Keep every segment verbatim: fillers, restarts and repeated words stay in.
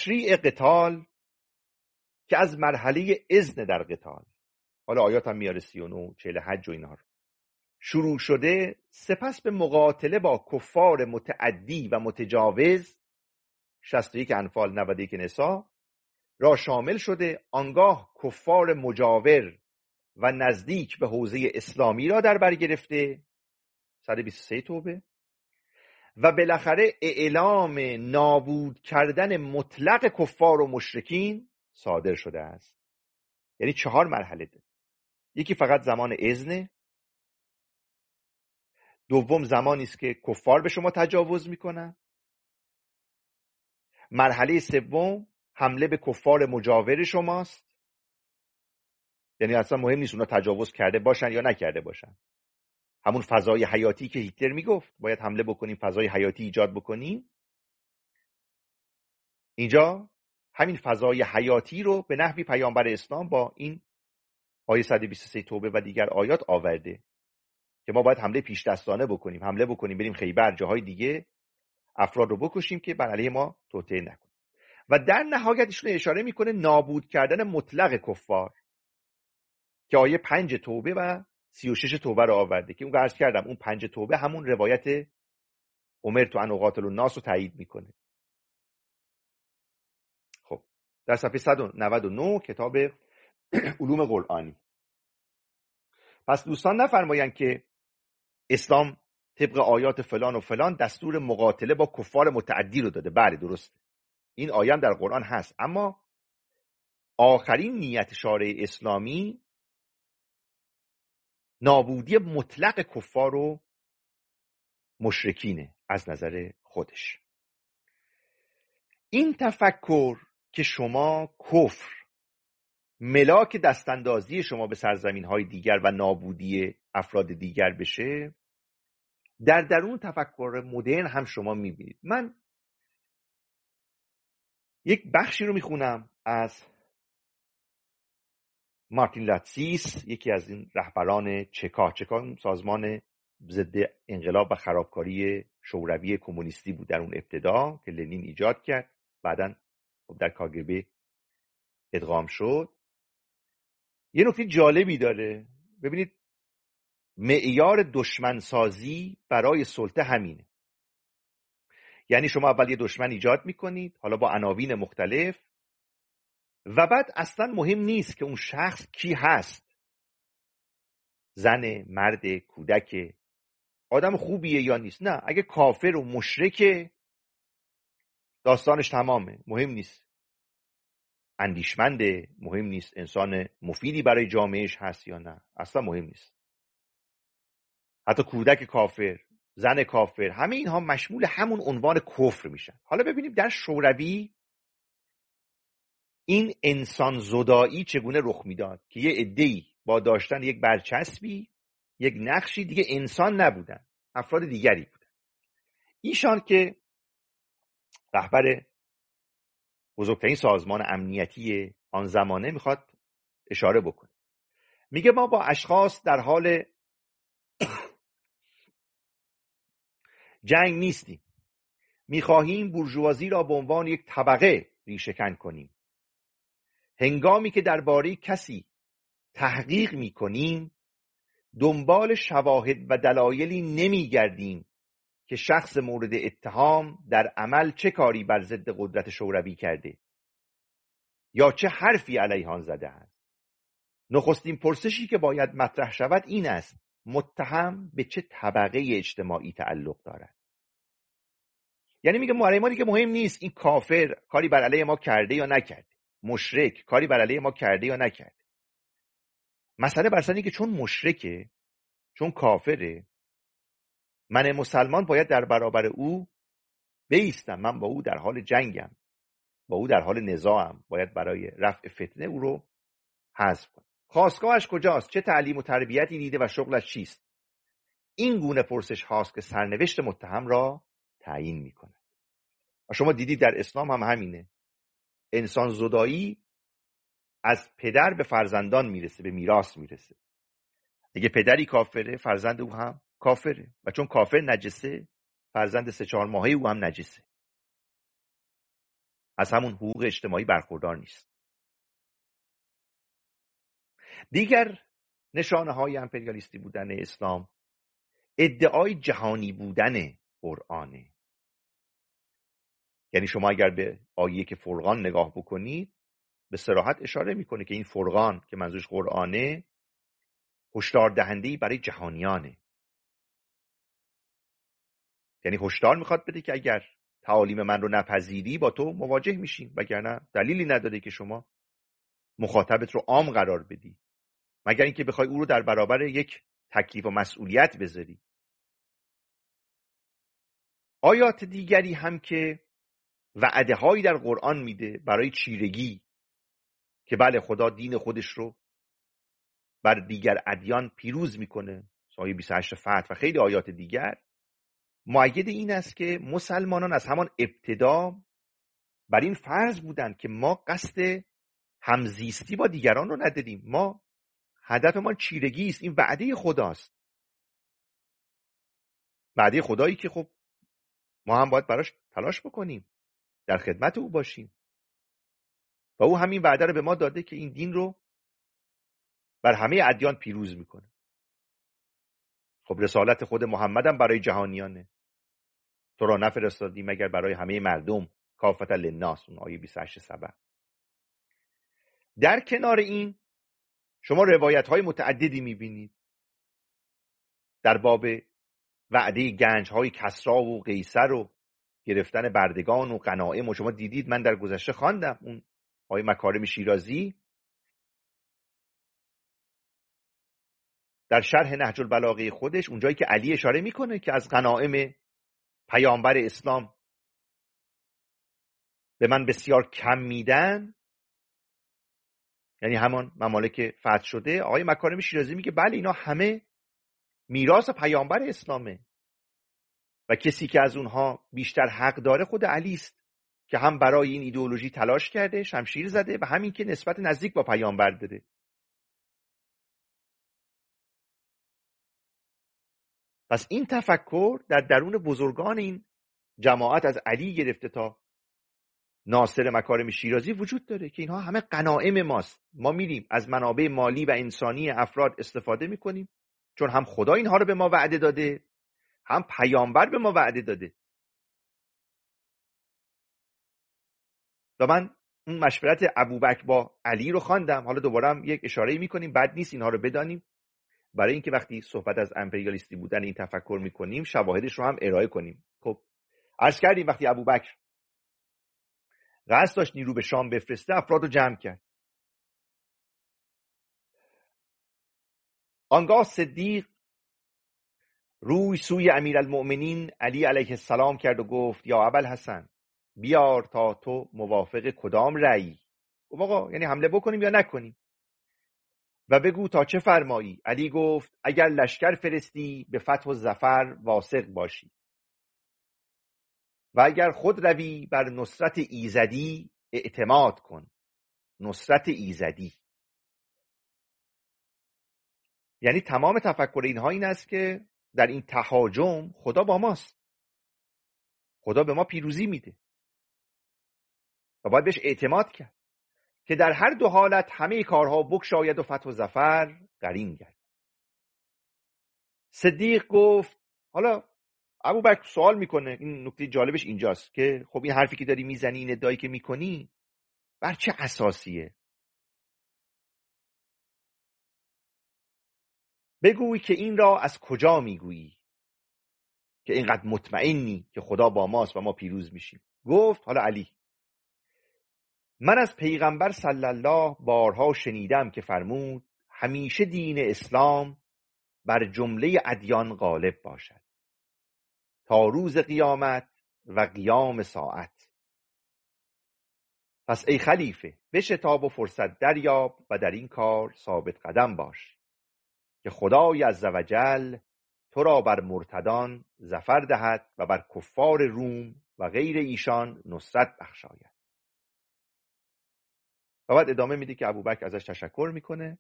تشریع قتال که از مرحله اذن در قتال، حالا آیات هم میاره سی و نه چهل حج و اینها رو، شروع شده، سپس به مقاتله با کفار متعدی و متجاوز شصت و یک انفال نود و یک نساء را شامل شده، آنگاه کفار مجاور و نزدیک به حوزه اسلامی را در بر گرفته صد و بیست و سه توبه، و بالاخره اعلام نابود کردن مطلق کفار و مشرکین صادر شده است. یعنی چهار مرحله ده. یکی فقط زمان اذن، دوم زمانی است که کفار به شما تجاوز میکنن، مرحله سوم حمله به کفار مجاور شماست، یعنی اصلا مهم نیست اونا تجاوز کرده باشن یا نکرده باشن، همون فضای حیاتی که هیتلر میگفت باید حمله بکنیم، فضای حیاتی ایجاد بکنیم، اینجا همین فضای حیاتی رو به نحوی پیامبر اسلام با این آیه صد و بیست و سه توبه و دیگر آیات آورده که ما باید حمله پیش دستانه بکنیم، حمله بکنیم، بریم خیبر، جاهای دیگه افراد رو بکشیم که بر علیه ما توطئه نکنه. و در نهایت ایشون اشاره میکنه نابود کردن مطلق کفار که آیه پنج توبه و سی و شش توبه رو آورده که اون عرض کردم اون پنج توبه همون روایت امرت ان اقاتل الناس رو تایید میکنه. خب در صفحه صد و نود و نه کتاب علوم قرآنی. پس دوستان نفرمایند که اسلام طبق آیات فلان و فلان دستور مقاتله با کفار متعدی رو داده. بله درسته، این آیه هم در قرآن هست، اما آخرین نیت شارع اسلامی نابودی مطلق کفار و مشرکینه از نظر خودش. این تفکر که شما کفر ملاک دستاندازی شما به سرزمین های دیگر و نابودی افراد دیگر بشه، در درون تفکر مدرن هم شما میبینید. من یک بخشی رو میخونم از مارتین لاتسیس، یکی از این رهبران چکا. چکا سازمان ضد انقلاب و خرابکاری شوروی کمونیستی بود در اون ابتدا که لنین ایجاد کرد، بعداً در کاگبه ادغام شد. یه نکته جالبی داره، ببینید معیار دشمنسازی برای سلطه همینه. یعنی شما اول یه دشمن ایجاد میکنید، حالا با عناوین مختلف، و بعد اصلا مهم نیست که اون شخص کی هست، زن، مرد، کودک، آدم خوبیه یا نیست. نه، اگه کافر و مشرکه داستانش تمامه، مهم نیست اندیشمنده، مهم نیست انسان مفیدی برای جامعهش هست یا نه، اصلا مهم نیست. حتی کودک کافر، زن کافر، همه اینها مشمول همون عنوان کفر میشن. حالا ببینیم در شوروی این انسان زدایی چگونه رخ میداد که یه عده‌ای با داشتن یک برچسبی، یک نقشی، دیگه انسان نبودن، افراد دیگری بودن. ایشان که رهبر بزرگترین سازمان امنیتی آن زمانه میخواد اشاره بکنه، میگه ما با اشخاص در حال جنگ نیستیم، میخواهیم بورژوازی را به عنوان یک طبقه ریشه‌کن کنیم. هنگامی که درباره کسی تحقیق میکنیم دنبال شواهد و دلایلی نمیگردیم که شخص مورد اتهام در عمل چه کاری بر ضد قدرت شوروی کرده یا چه حرفی علیه آن زده است. نخستین پرسشی که باید مطرح شود این است: متهم به چه طبقه اجتماعی تعلق دارد؟ یعنی میگه برای ما دیگه مهم نیست این کافر کاری بر علیه ما کرده یا نکرده، مشرک کاری بر علیه ما کرده یا نکرده. مسئله بر سر که چون مشرکه، چون کافره، من مسلمان باید در برابر او بایستم، من با او در حال جنگم، با او در حال نزاعم، باید برای رفع فتنه او رو حذف کنم. خاستگاهش کجاست؟ چه تعلیم و تربیتی دیده و شغلش چیست؟ این گونه پرسش هاست که سرنوشت متهم را تعیین میکنه. و شما دیدید در اسلام هم همینه. انسان زدایی از پدر به فرزندان میرسه، به میراث میرسه. اگه پدری کافره، فرزند او هم کافره، و چون کافر نجسه، فرزند سه چهار ماهه او هم نجسه. از همون حقوق اجتماعی برخوردار نیست. دیگر نشانه های امپریالیستی بودن اسلام ادعای جهانی بودن قرآنه. یعنی شما اگر به آیه که فرقان نگاه بکنید به صراحت اشاره میکنه که این فرقان که منظورش قرآنه هشدار دهنده‌ای برای جهانیانه. یعنی هشدار میخواد بده که اگر تعالیم من رو نپذیری با تو مواجه میشیم، وگرنه دلیلی نداره که شما مخاطبت رو عام قرار بدی، مگر اینکه بخوای او رو در برابر یک تکلیف و مسئولیت بذاری. آیات دیگری هم که وعده هایی در قرآن میده برای چیرگی که بله خدا دین خودش رو بر دیگر ادیان پیروز میکنه، آیه بیست و هشت فتح و خیلی آیات دیگر مؤید این است که مسلمانان از همان ابتدا بر این فرض بودند که ما قصد همزیستی با دیگران رو نداریم، ما هدف ما چیرگی است. این وعده خداست، وعده خدایی که خب ما هم باید براش تلاش بکنیم، در خدمت او باشیم و او همین وعده رو به ما داده که این دین رو بر همه ادیان پیروز میکنه. خب رسالت خود محمد هم برای جهانیانه، تو را نفرستادیم مگر برای همه مردم کافة للناس، اون آیه بیست و هشت سبع. در کنار این شما روایت های متعددی میبینید در باب وعده گنج های کسری و قیصر و گرفتن بردگان و غنایم، و شما دیدید من در گذشته خواندم اون آیه مکارم شیرازی در شرح نهج البلاغه خودش، اونجایی که علی اشاره میکنه که از غنایم پیامبر اسلام به من بسیار کم میدن، یعنی همان ممالک فتح شده، آقای مکارم شیرازی میگه بله اینا همه میراث پیامبر اسلامه و کسی که از اونها بیشتر حق داره خود علی است که هم برای این ایدئولوژی تلاش کرده، شمشیر زده، و همین که نسبت نزدیک با پیامبر داره. پس این تفکر در درون بزرگان این جماعت از علی گرفته تا ناصر مکارم شیرازی وجود داره که اینها همه غنایم ماست. ما میریم از منابع مالی و انسانی افراد استفاده میکنیم چون هم خدا اینها رو به ما وعده داده، هم پیامبر به ما وعده داده. و من اون مشورت ابوبکر با علی رو خواندم، حالا دوباره هم یک اشاره میکنیم، بد نیست اینها رو بدانیم برای اینکه وقتی صحبت از امپریالیستی بودن این تفکر میکنیم شواهدش رو هم ارائه کنیم. خب عرض کردیم وقتی ابوبکر قصد داشت نیرو به شام بفرسته، افراد رو جمع کرد. آنگاه صدیق روی سوی امیرالمؤمنین علی علیه السلام کرد و گفت یا ابوالحسن بیار تا تو موافق کدام رأی؟ گفت آقا یعنی حمله بکنیم یا نکنیم و بگو تا چه فرمایی؟ علی گفت اگر لشکر فرستی به فتح و ظفر واثق باشی و اگر خود روی بر نصرت ایزدی اعتماد کن. نصرت ایزدی یعنی تمام تفکر اینها این است که در این تهاجم خدا با ماست، خدا به ما پیروزی میده و باید بهش اعتماد کرد که در هر دو حالت همه کارها بگشاید و فتح و ظفر قرین گرد. صدیق گفت حالا ابوبکر سوال میکنه، این نکته جالبش اینجاست که خب این حرفی که داری میزنی، این ادعایی که میکنی بر چه اساسیه؟ بگوی که این را از کجا میگویی که اینقدر مطمئنی که خدا با ماست و ما پیروز میشیم؟ گفت حالا علی من از پیغمبر صلی الله بارها شنیدم که فرمود همیشه دین اسلام بر جمله ادیان غالب باشد تا روز قیامت و قیام ساعت. پس ای خلیفه بشتاب و فرصت دریاب و در این کار ثابت قدم باش که خدای عزوجل تو را بر مرتدان ظفر دهد و بر کفار روم و غیر ایشان نصرت بخشاید. و بعد ادامه میده که ابوبکر ازش تشکر میکنه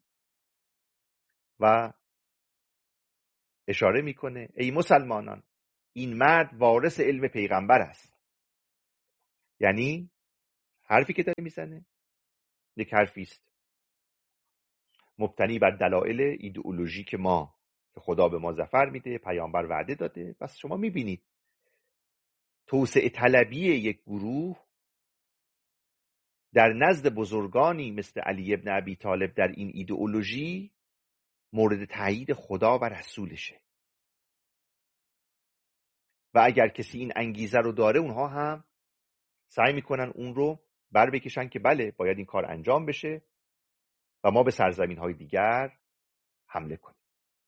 و اشاره میکنه ای مسلمانان این مرد وارث علم پیغمبر است. یعنی حرفی که داره میزنه یک حرفی است مبتنی بر دلایل ایدئولوژیک ما که خدا به ما ظفر میده، پیامبر وعده داده. بس شما میبینید توسعه طلبی یک گروه در نزد بزرگانی مثل علی ابن ابی طالب در این ایدئولوژی مورد تایید خدا و رسولشه و اگر کسی این انگیزه رو داره اونها هم سعی میکنن اون رو بر بکشن که بله باید این کار انجام بشه و ما به سرزمین های دیگر حمله کنیم.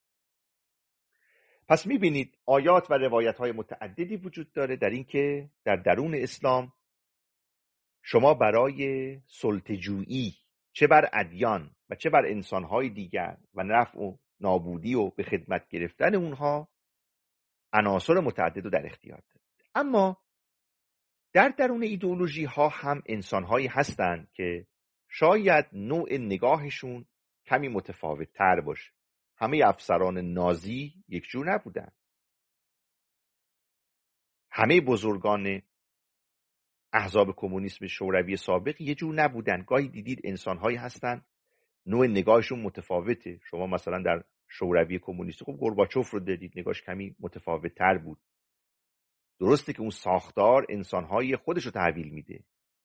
پس میبینید آیات و روایت های متعددی وجود داره در این که در درون اسلام شما برای سلطه‌جویی چه بر ادیان و چه بر انسانهای دیگر و نفع و نابودی و به خدمت گرفتن اونها عناصر متعدد رو در اختیار دارید. اما در درون ایدئولوژی ها هم انسانهایی هستند که شاید نوع نگاهشون کمی متفاوت تر باشه. همه افسران نازی یک جور نبودن. همه بزرگان احزاب کمونیسم شوروی سابق یه جور نبودن. گاهی دیدید انسانهایی هستن نوع نگاهشون متفاوته. شما مثلا در شوروی کمونیستی خب گورباچوف رو دیدید، نگاهش کمی متفاوت تر بود. درسته که اون ساختار انسانهای خودش رو تحویل میده،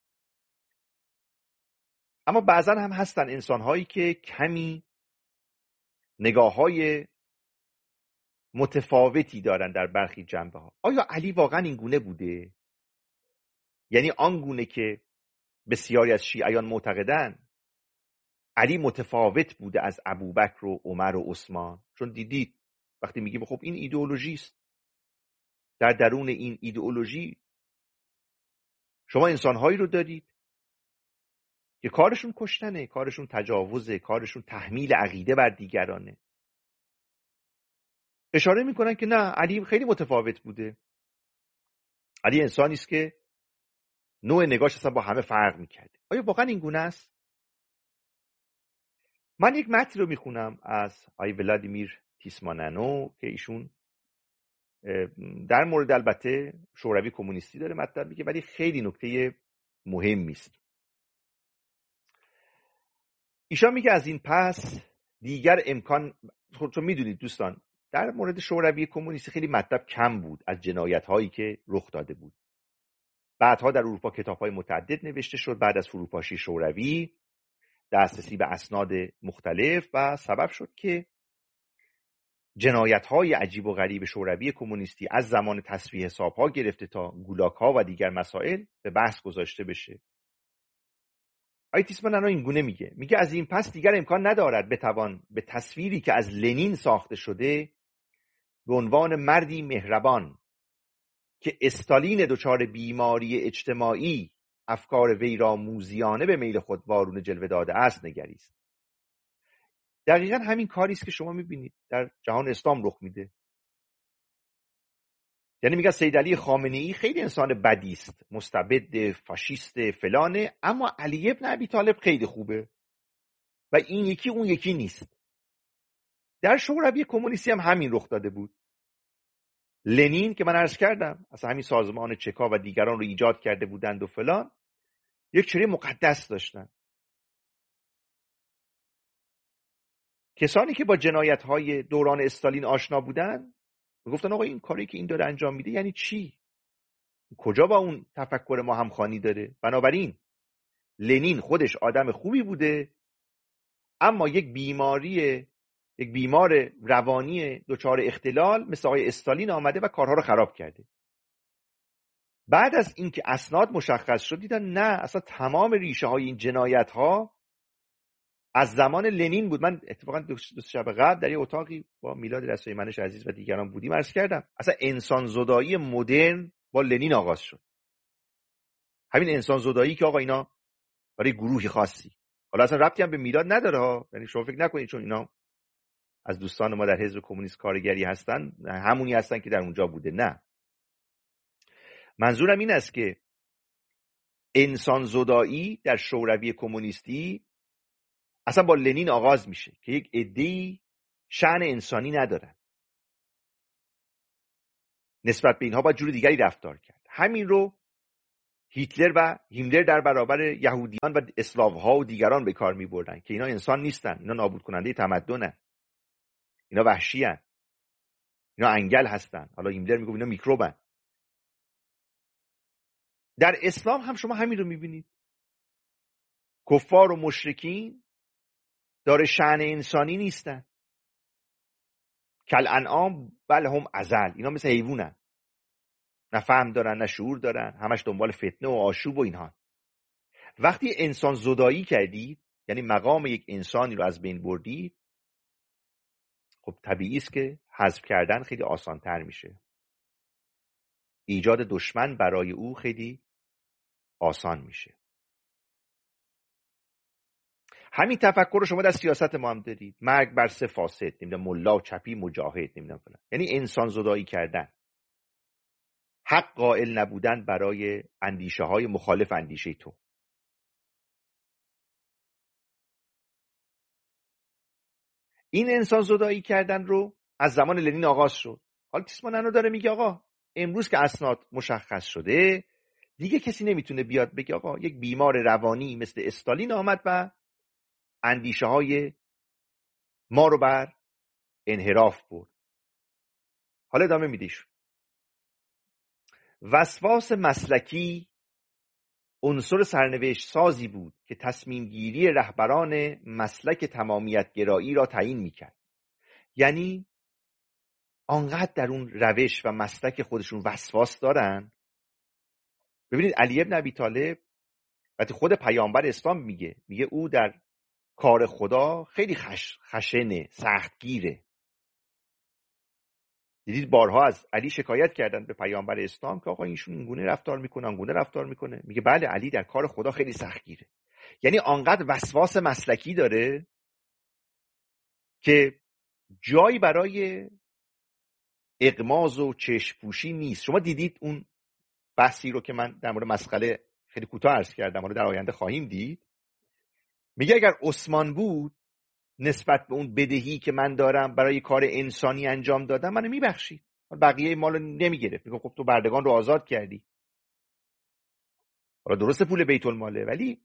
اما بعضا هم هستن انسانهایی که کمی نگاههای متفاوتی دارن در برخی جنبه ها. آیا علی واقعا این گونه بوده؟ یعنی آن گونه که بسیاری از شیعیان معتقدن علی متفاوت بوده از ابوبکر و عمر و عثمان؟ چون دیدید وقتی میگیم خب این ایدئولوژی است، در درون این ایدئولوژی شما انسانهایی رو دارید که کارشون کشتنه، کارشون تجاوزه، کارشون تحمیل عقیده بر دیگرانه. اشاره میکنن که نه، علی خیلی متفاوت بوده. علی انسانی است که نوع نگاهش اصلا با همه فرق میکرده. آیا واقعا این گونه است؟ من یک متن رو میخونم از آی ولادیمیر تیسماننو که ایشون در مورد البته شوروی کمونیستی داره مطلب میگه، ولی خیلی نکته مهمی است. ایشان میگه از این پس دیگر امکان، خودتون میدونید دوستان در مورد شوروی کمونیستی خیلی مطلب کم بود از جنایت هایی که رخ داده بود. بعدها در اروپا کتاب های متعدد نوشته شد بعد از فروپاشی شوروی، دسترسی به اسناد مختلف، و سبب شد که جنایت های عجیب و غریب شوروی کمونیستی از زمان تصفیه حساب ها گرفته تا گولاک ها و دیگر مسائل به بحث گذاشته بشه. آیه تیسماننو این گونه میگه میگه از این پس دیگر امکان ندارد بتوان به تصویری که از لنین ساخته شده به عنوان مردی مهربان که استالین دچار بیماری اجتماعی افکار وی را موذیانه به میل خود وارونه جلوه داده است نگریست. دقیقا همین کاری است که شما میبینید در جهان اسلام رخ میده. یعنی میگه سید علی خامنه‌ای خیلی انسان بدی است، مستبد، فاشیست، فلانه، اما علی ابن ابی طالب خیلی خوبه و این یکی اون یکی نیست. در شوروی کمونیستی هم همین رخ داده بود. لنین که من عرض کردم اصلا همین سازمان چکا و دیگران رو ایجاد کرده بودند و فلان، یک چیز مقدس داشتن. کسانی که با جنایت‌های دوران استالین آشنا بودن میگفتن آقا این کاری که این داره انجام میده یعنی چی؟ کجا با اون تفکر ما همخوانی داره؟ بنابراین لنین خودش آدم خوبی بوده، اما یک بیماری یک بیمار روانی دچار اختلال مثل آقای استالین آمده و کارها رو خراب کرده. بعد از اینکه اسناد مشخص شد دیدن نه، اصلا تمام ریشه های این جنایت ها از زمان لنین بود. من اتفاقا دو شب قبل در یه اتاقی با میلاد رسولی منش عزیز و دیگران بودیم، عرض کردم اصلا انسان زدایی مدرن با لنین آغاز شد. همین انسان زدایی که آقا اینا برای گروهی خاصی، حالا اصلا ربطی هم به میلاد نداره ها، یعنی شما فکر نکنید چون اینا از دوستان ما در حزب کمونیست کارگری هستن همونی هستن که در اونجا بوده. نه، منظورم این است که انسان زدایی در شوروی کمونیستی اصلا با لنین آغاز میشه که یک عده‌ای شأن انسانی ندارن، نسبت به اینها باید جور دیگری رفتار کرد. همین رو هیتلر و هیملر در برابر یهودیان و اسلاوها و دیگران به کار می‌بردن که اینا انسان نیستن، اینا نابود کننده تمدنن، اینا وحشیان، اینا انگل هستن. حالا هیملر میگه اینا میکروبن. در اسلام هم شما همین رو می‌بینید. کفار و مشرکین داره شأن انسانی نیستن. کل انعام بل هم ازل، اینا مثل حیوانن، نه فهم دارن نه شعور دارن، همش دنبال فتنه و آشوب و اینها. وقتی انسان زدایی کردید، یعنی مقام یک انسانی رو از بین بردید، خب طبیعی است که حذف کردن خیلی آسان‌تر میشه. ایجاد دشمن برای او خیلی آسان میشه. همین تفکر رو شما در سیاست ما هم دارید. مرگ بر سه فاسد، نمیدونم ملا و چپی مجاهد، نمیدونم فلان، یعنی انسان زدایی کردن، حق قائل نبودن برای اندیشه های مخالف اندیشه تو. این انسان زدایی کردن رو از زمان لنین آغاز شد. حالا تیسمانن رو داره میگه آقا امروز که اسناد مشخص شده دیگه کسی نمیتونه بیاد بگه آقا یک بیمار روانی مثل استالین آمد و اندیشه های ما رو بر انحراف برد. حالا ادامه میدیش. وسواس مسلکی عنصر سرنوشت سازی بود که تصمیم گیری رهبران مسلک تمامیت گرایی را تعیین میکرد. یعنی آنقدر در اون روش و مسلک خودشون وسواس دارن. ببینید علی ابن ابی طالب وقتی خود پیامبر اسلام میگه میگه او در کار خدا خیلی خش خشنه، سختگیره. دیدید بارها از علی شکایت کردن به پیامبر اسلام که آقا اینشون اینگونه رفتار میکنه، اونگونه رفتار میکنه. میگه بله علی در کار خدا خیلی سختگیره. یعنی آنقدر وسواس مسلکی داره که جایی برای اغماض و چشم پوشی نیست. شما دیدید اون بحثی رو که من در مورد مسئله خیلی کوتاه عرض کردم، حالا در آینده خواهیم دید. میگه اگر عثمان بود نسبت به اون بدهی که من دارم برای کار انسانی انجام دادم منو میبخشید، بقیه مالو نمیگرفت. میگه خب تو بردگان رو آزاد کردی، حالا درسته پول بیت الماله ولی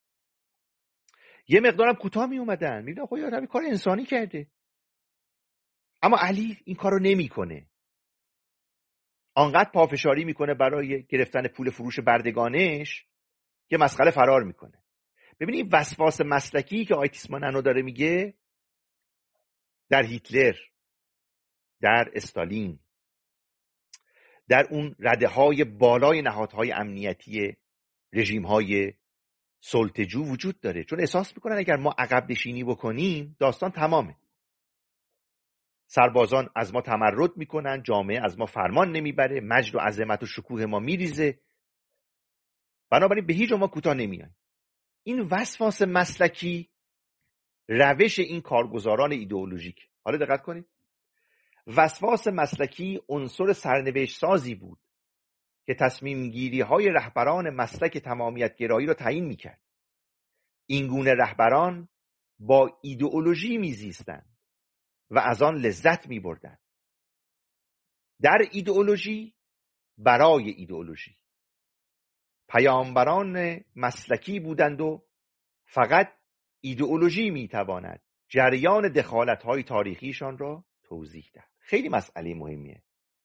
یه مقدارم کوتاه می اومدن. میگه خب یارو کار انسانی کرده. اما علی این کارو نمیکنه. آنقدر پافشاری میکنه برای گرفتن پول فروش بردگانش که مسئله فرار میکنه. ببینید وسواس مسلکی که آقای تیسمانن داره میگه در هیتلر، در استالین، در اون رده های بالای نهادهای امنیتی رژیم های سلطه‌جو وجود داره. چون احساس میکنن اگر ما عقب نشینی بکنیم داستان تمامه. سربازان از ما تمرد میکنن، جامعه از ما فرمان نمیبره، مجد و عظمت و شکوه ما میریزه، بنابراین به هیچ ما کوتاه نمیایم. این وسواس مسلکی روش این کارگزاران ایدئولوژیک. حالا دقت کنید. وسواس مسلکی عنصر سرنوشت سازی بود که تصمیم گیری های رهبران مسلک تمامیت گرایی را تعیین میکرد. این گونه رهبران با ایدئولوژی میزیستند و از آن لذت میبردند. در ایدئولوژی برای ایدئولوژی. پیامبران مسلکی بودند و فقط ایدئولوژی میتواند جریان دخالت‌های تاریخیشان را توضیح دهد. خیلی مسئله مهمیه.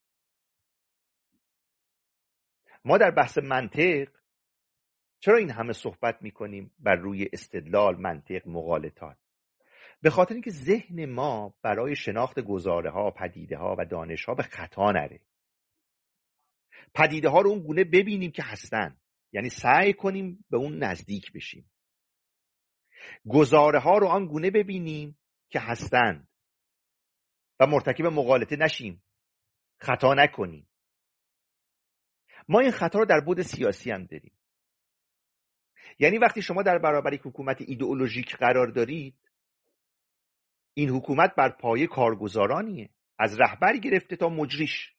ما در بحث منطق چرا این همه صحبت میکنیم بر روی استدلال، منطق، مغالطات؟ به خاطر اینکه ذهن ما برای شناخت گزاره‌ها، پدیده‌ها و دانش‌ها به خطا نره. پدیده‌ها رو اون گونه ببینیم که هستن، یعنی سعی کنیم به اون نزدیک بشیم. گزاره‌ها رو آن گونه ببینیم که هستن و مرتکب مغالطه نشیم، خطا نکنیم. ما این خطا رو در بعد سیاسی هم داریم. یعنی وقتی شما در برابر یک حکومت ایدئولوژیک قرار دارید، این حکومت بر پایه کارگزارانیه، از رهبری گرفته تا مجریش.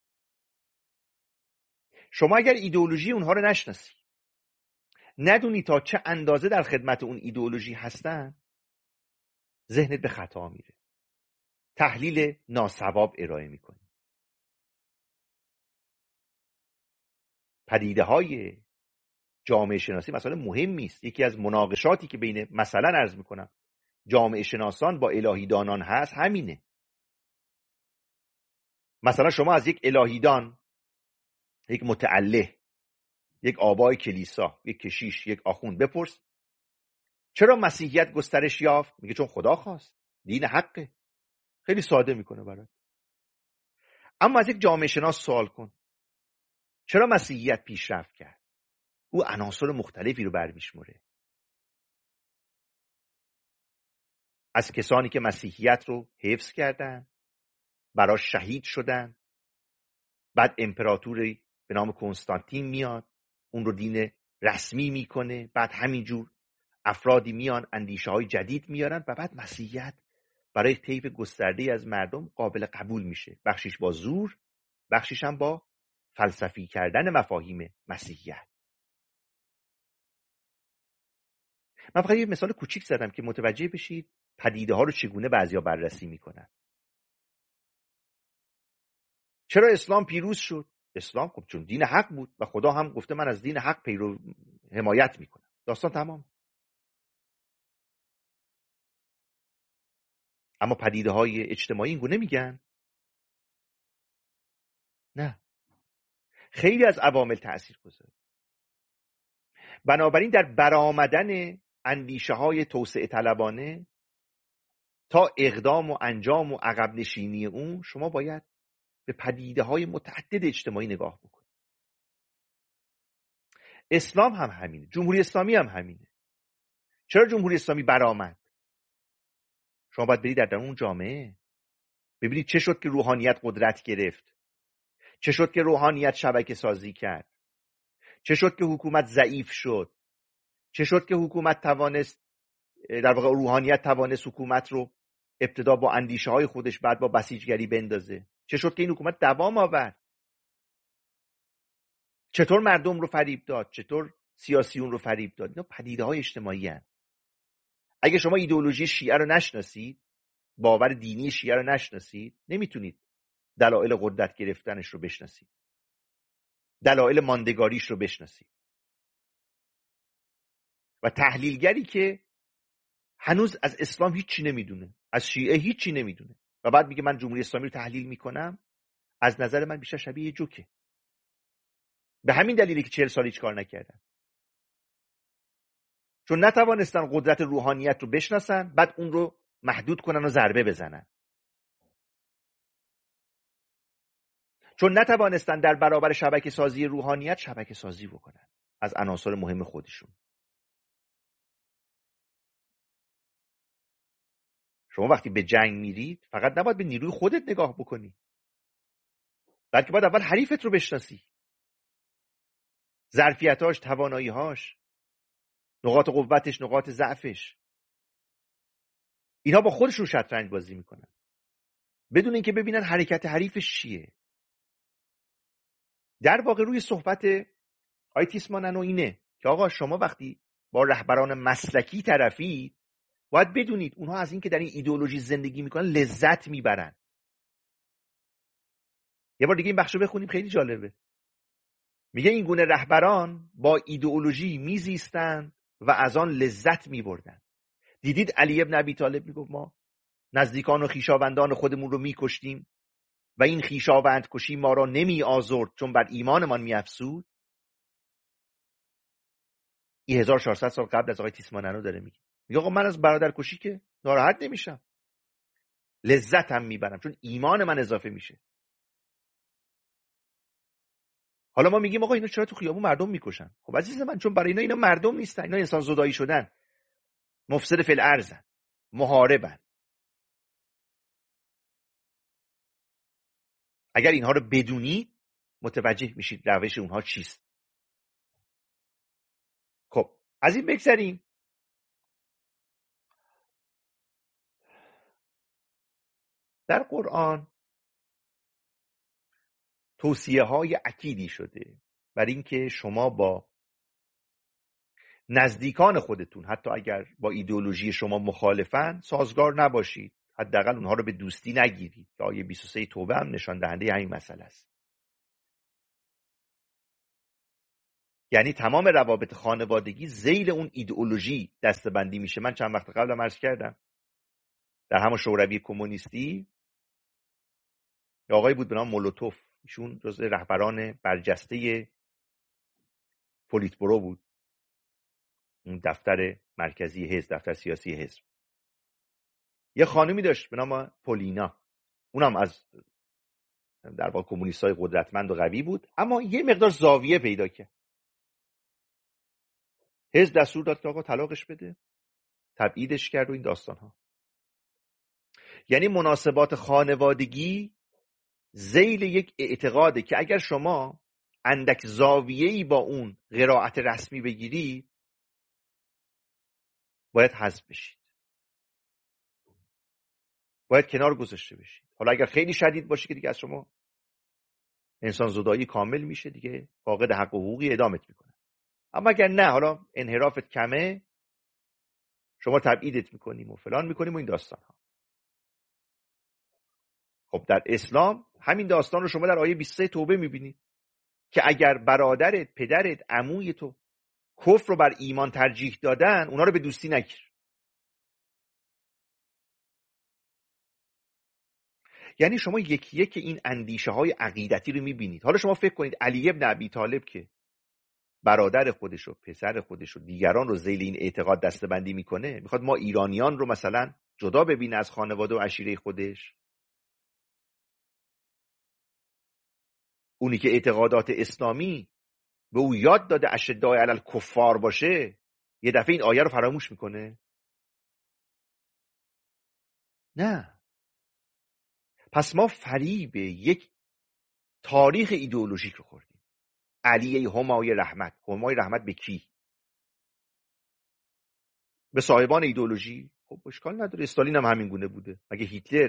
شما اگر ایدئولوژی اونها رو نشناسی، ندونی تا چه اندازه در خدمت اون ایدئولوژی هستن، ذهنت به خطا میره، تحلیل ناصواب ارائه میکنی. پدیده های جامعه شناسی مسئله مهمی است. یکی از مناقشاتی که بین مثلا عرض میکنم جامعه شناسان با الهی دانان هست همینه. مثلا شما از یک الهیدان، یک متعله، یک آبای کلیسا، یک کشیش، یک آخوند بپرس چرا مسیحیت گسترش یافت؟ میگه چون خدا خواست، دین حقه. خیلی ساده میکنه برات. اما از یک جامعه شناس سوال کن چرا مسیحیت پیشرفت کرد؟ او عناصر مختلفی رو برمیشمره. از کسانی که مسیحیت رو حفظ کردن، براش شهید شدن، بعد امپراتوری به نام کنستانتین میاد اون رو دین رسمی میکنه، بعد همینجور افرادی میان اندیشه های جدید میارن و بعد مسیحیت برای طیف گسترده از مردم قابل قبول میشه، بخشیش با زور، بخشیش هم با فلسفی کردن مفاهیم مسیحیت. من فقط یه مثال کوچیک زدم که متوجه بشید پدیده ها رو چگونه بعضیا بررسی میکنن. چرا اسلام پیروز شد؟ اسلام خب چون دین حق بود و خدا هم گفته من از دین حق پیرو حمایت میکنم. داستان تمام. اما پدیده های اجتماعی این گونه میگن؟ نه. خیلی از عوامل تأثیر گذاره. بنابراین در برآمدن اندیشه های توسعه طلبانه تا اقدام و انجام و عقب نشینی اون شما باید به پدیده های متعدد اجتماعی نگاه بکنید. اسلام هم همینه، جمهوری اسلامی هم همینه. چرا جمهوری اسلامی برآمد؟ شما باید برید در درون جامعه ببینید چه شد که روحانیت قدرت گرفت، چه شد که روحانیت شبکه سازی کرد، چه شد که حکومت ضعیف شد، چه شد که حکومت توانست، در واقع روحانیت توانست حکومت رو ابتدا با اندیشه های خودش بعد با بسیجگری بندازه، چه شد که این حکومت دوام آورد، چطور مردم رو فریب داد، چطور سیاسیون رو فریب داد. اینا پدیده های اجتماعی هستند. اگه شما ایدئولوژی شیعه رو نشناسید، باور دینی شیعه رو نشناسید، نمیتونید دلایل قدرت گرفتنش رو بشناسید، دلایل ماندگاریش رو بشناسید. و تحلیلگری که هنوز از اسلام هیچی نمیدونه، از شیعه هیچی نمیدونه و بعد میگه من جمهوری اسلامی رو تحلیل میکنم، از نظر من بیشتر شبیه یه جوکه. به همین دلیلی که چهل سال هیچ کار نکردن، چون نتوانستن قدرت روحانیت رو بشناسن بعد اون رو محدود کنن و ضربه بزنن، چون نتوانستن در برابر شبکه سازی روحانیت شبکه سازی بکنن از عناصر مهم خودشون. شما وقتی به جنگ میرید فقط نباید به نیروی خودت نگاه بکنی، بلکه باید اول حریفت رو بشناسی، ظرفیتاش، توانایی‌هاش، نقاط قوتش، نقاط ضعفش. اینها با خودشون شطرنج بازی میکنن بدون اینکه ببینن حرکت حریفش چیه. در واقع روی صحبت آیتیسمانن و اینه که آقا شما وقتی با رهبران مسلکی طرفی باید بدونید اونها از این که در این ایدئولوژی زندگی میکنن لذت میبرن. یه بار دیگه این بخشو بخونیم، خیلی جالبه. میگه این گونه رهبران با ایدئولوژی میزیستند و از آن لذت میبردن. دیدید علی ابن ابی طالب میگفت ما نزدیکان و خیشاوندان خودمون رو میکشتیم و این خیشاوند کشی ما را نمی آزرد چون بر ایمانمان میافزود. این هزار و چهارصد سال قبل از آقای تیسماننو داره میگه. میگه آقا من از برادر کشی که ناراحت نمیشم، لذت هم میبرم چون ایمان من اضافه میشه. حالا ما میگیم آقا اینا چرا تو خیابون مردم میکشن؟ خب عزیز من چون برای اینا اینا مردم نیستن، اینا انسان زدایی شدن، مفسد فی الارضن، محاربن. اگر اینها رو بدونید متوجه میشید روش اونها چیست. خب از این بگذریم. در قرآن توصیه های اکیدی شده بر این که شما با نزدیکان خودتون حتی اگر با ایدئولوژی شما مخالفن سازگار نباشید، حداقل اونها رو به دوستی نگیرید که آیه بیست و سه توبه هم نشان دهنده همین مسئله است. یعنی تمام روابط خانوادگی ذیل اون ایدئولوژی دسته‌بندی میشه. من چند وقت قبل عرض کردم در همون شوروی کمونیستی یه آقایی بود به نام مولوتوف، ایشون جزء رهبران برجسته پولیتبرو بود، اون دفتر مرکزی حزب، دفتر سیاسی حزب. یه خانمی داشت به نام پولینا، اونم از در واقع کمونیستای قدرتمند و قوی بود، اما یه مقدار زاویه پیدا کرد. حزب دستور داد که آقا طلاقش بده، تبعیدش کرد و این داستان ها. یعنی مناسبات خانوادگی ذیل یک اعتقاده که اگر شما اندک زاویه‌ای با اون قرائت رسمی بگیری باید حذف بشید، باید کنار گذاشته بشید. حالا اگر خیلی شدید باشه که دیگه از شما انسان زدایی کامل میشه، دیگه فاقد حق و حقوقی اعدامت میکنه. اما اگر نه، حالا انحرافت کمه، شما تبعیدت میکنیم و فلان میکنیم و این داستان ها. خب در اسلام همین داستان رو شما در آیه بیست و سه توبه میبینید که اگر برادرت، پدرت، عموی تو کفر رو بر ایمان ترجیح دادن، اونا رو به دوستی نگیر. یعنی شما یکی یک این اندیشه های عقیدتی رو میبینید. حالا شما فکر کنید علی ابن ابی طالب که برادر خودش و پسر خودش و دیگران رو ذیل این اعتقاد دسته‌بندی میکنه، میخواد ما ایرانیان رو مثلا جدا ببینه از خانواده و عشیره خودش؟ اونی که اعتقادات اسلامی به او یاد داده اشداء علی الکفار باشه، یه دفعه این آیه رو فراموش میکنه؟ نه. پس ما فریب یک تاریخ ایدئولوژیک رو خوردیم. علی همای رحمت. همای رحمت به کی؟ به صاحبان ایدئولوژی. خب اشکال نداره، استالین هم همین گونه بوده. مگه هیتلر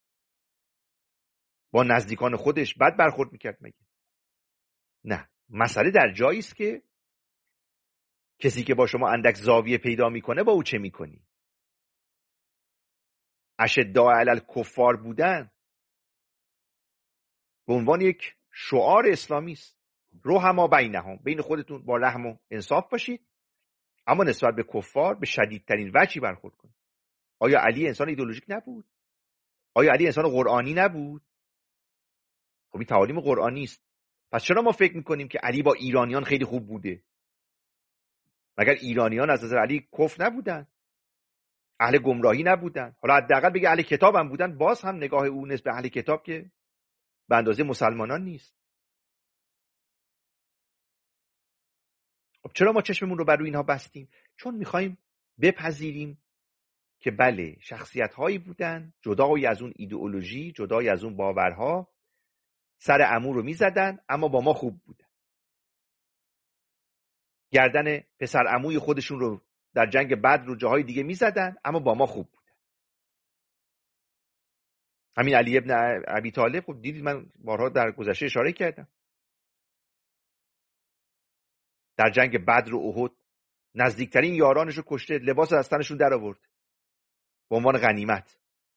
با نزدیکان خودش بد برخورد میکرد مگه؟ نه. مسئله در جایی است که کسی که با شما اندک زاویه پیدا میکنه با او چه میکنی؟ اشداء علی الکفار بودن به عنوان یک شعار اسلامی است. رحما بینهم، بین خودتون با رحم و انصاف باشید، اما نسبت به کفار به شدیدترین وجهی برخورد کنید. آیا علی انسان ایدئولوژیک نبود؟ آیا علی انسان قرآنی نبود؟ خب این تعالیم قرآنی است. پس چرا ما فکر میکنیم که علی با ایرانیان خیلی خوب بوده؟ مگر ایرانیان از نظر علی کفر نبودن؟ اهل گمراهی نبودن؟ حالا حداقل بگه اهل کتاب هم بودن، باز هم نگاه او نسبت به اهل کتاب که به اندازه مسلمانان نیست. خب چرا ما چشممون رو بر روی اینها بستیم؟ چون میخوایم بپذیریم که بله، شخصیت هایی بودن جدای از اون ایدئولوژی، جدای از اون باورها، سر عمو رو میزدن اما با ما خوب بودن. گردن پسر عموی خودشون رو در جنگ بدر رو جاهای دیگه میزدن اما با ما خوب بودن. همین علی ابن ابی طالب، خب دیدید من بارها در گذشته اشاره کردم، در جنگ بدر و احد نزدیکترین یارانش رو کشته، لباس از تنشون در آورد به عنوان غنیمت،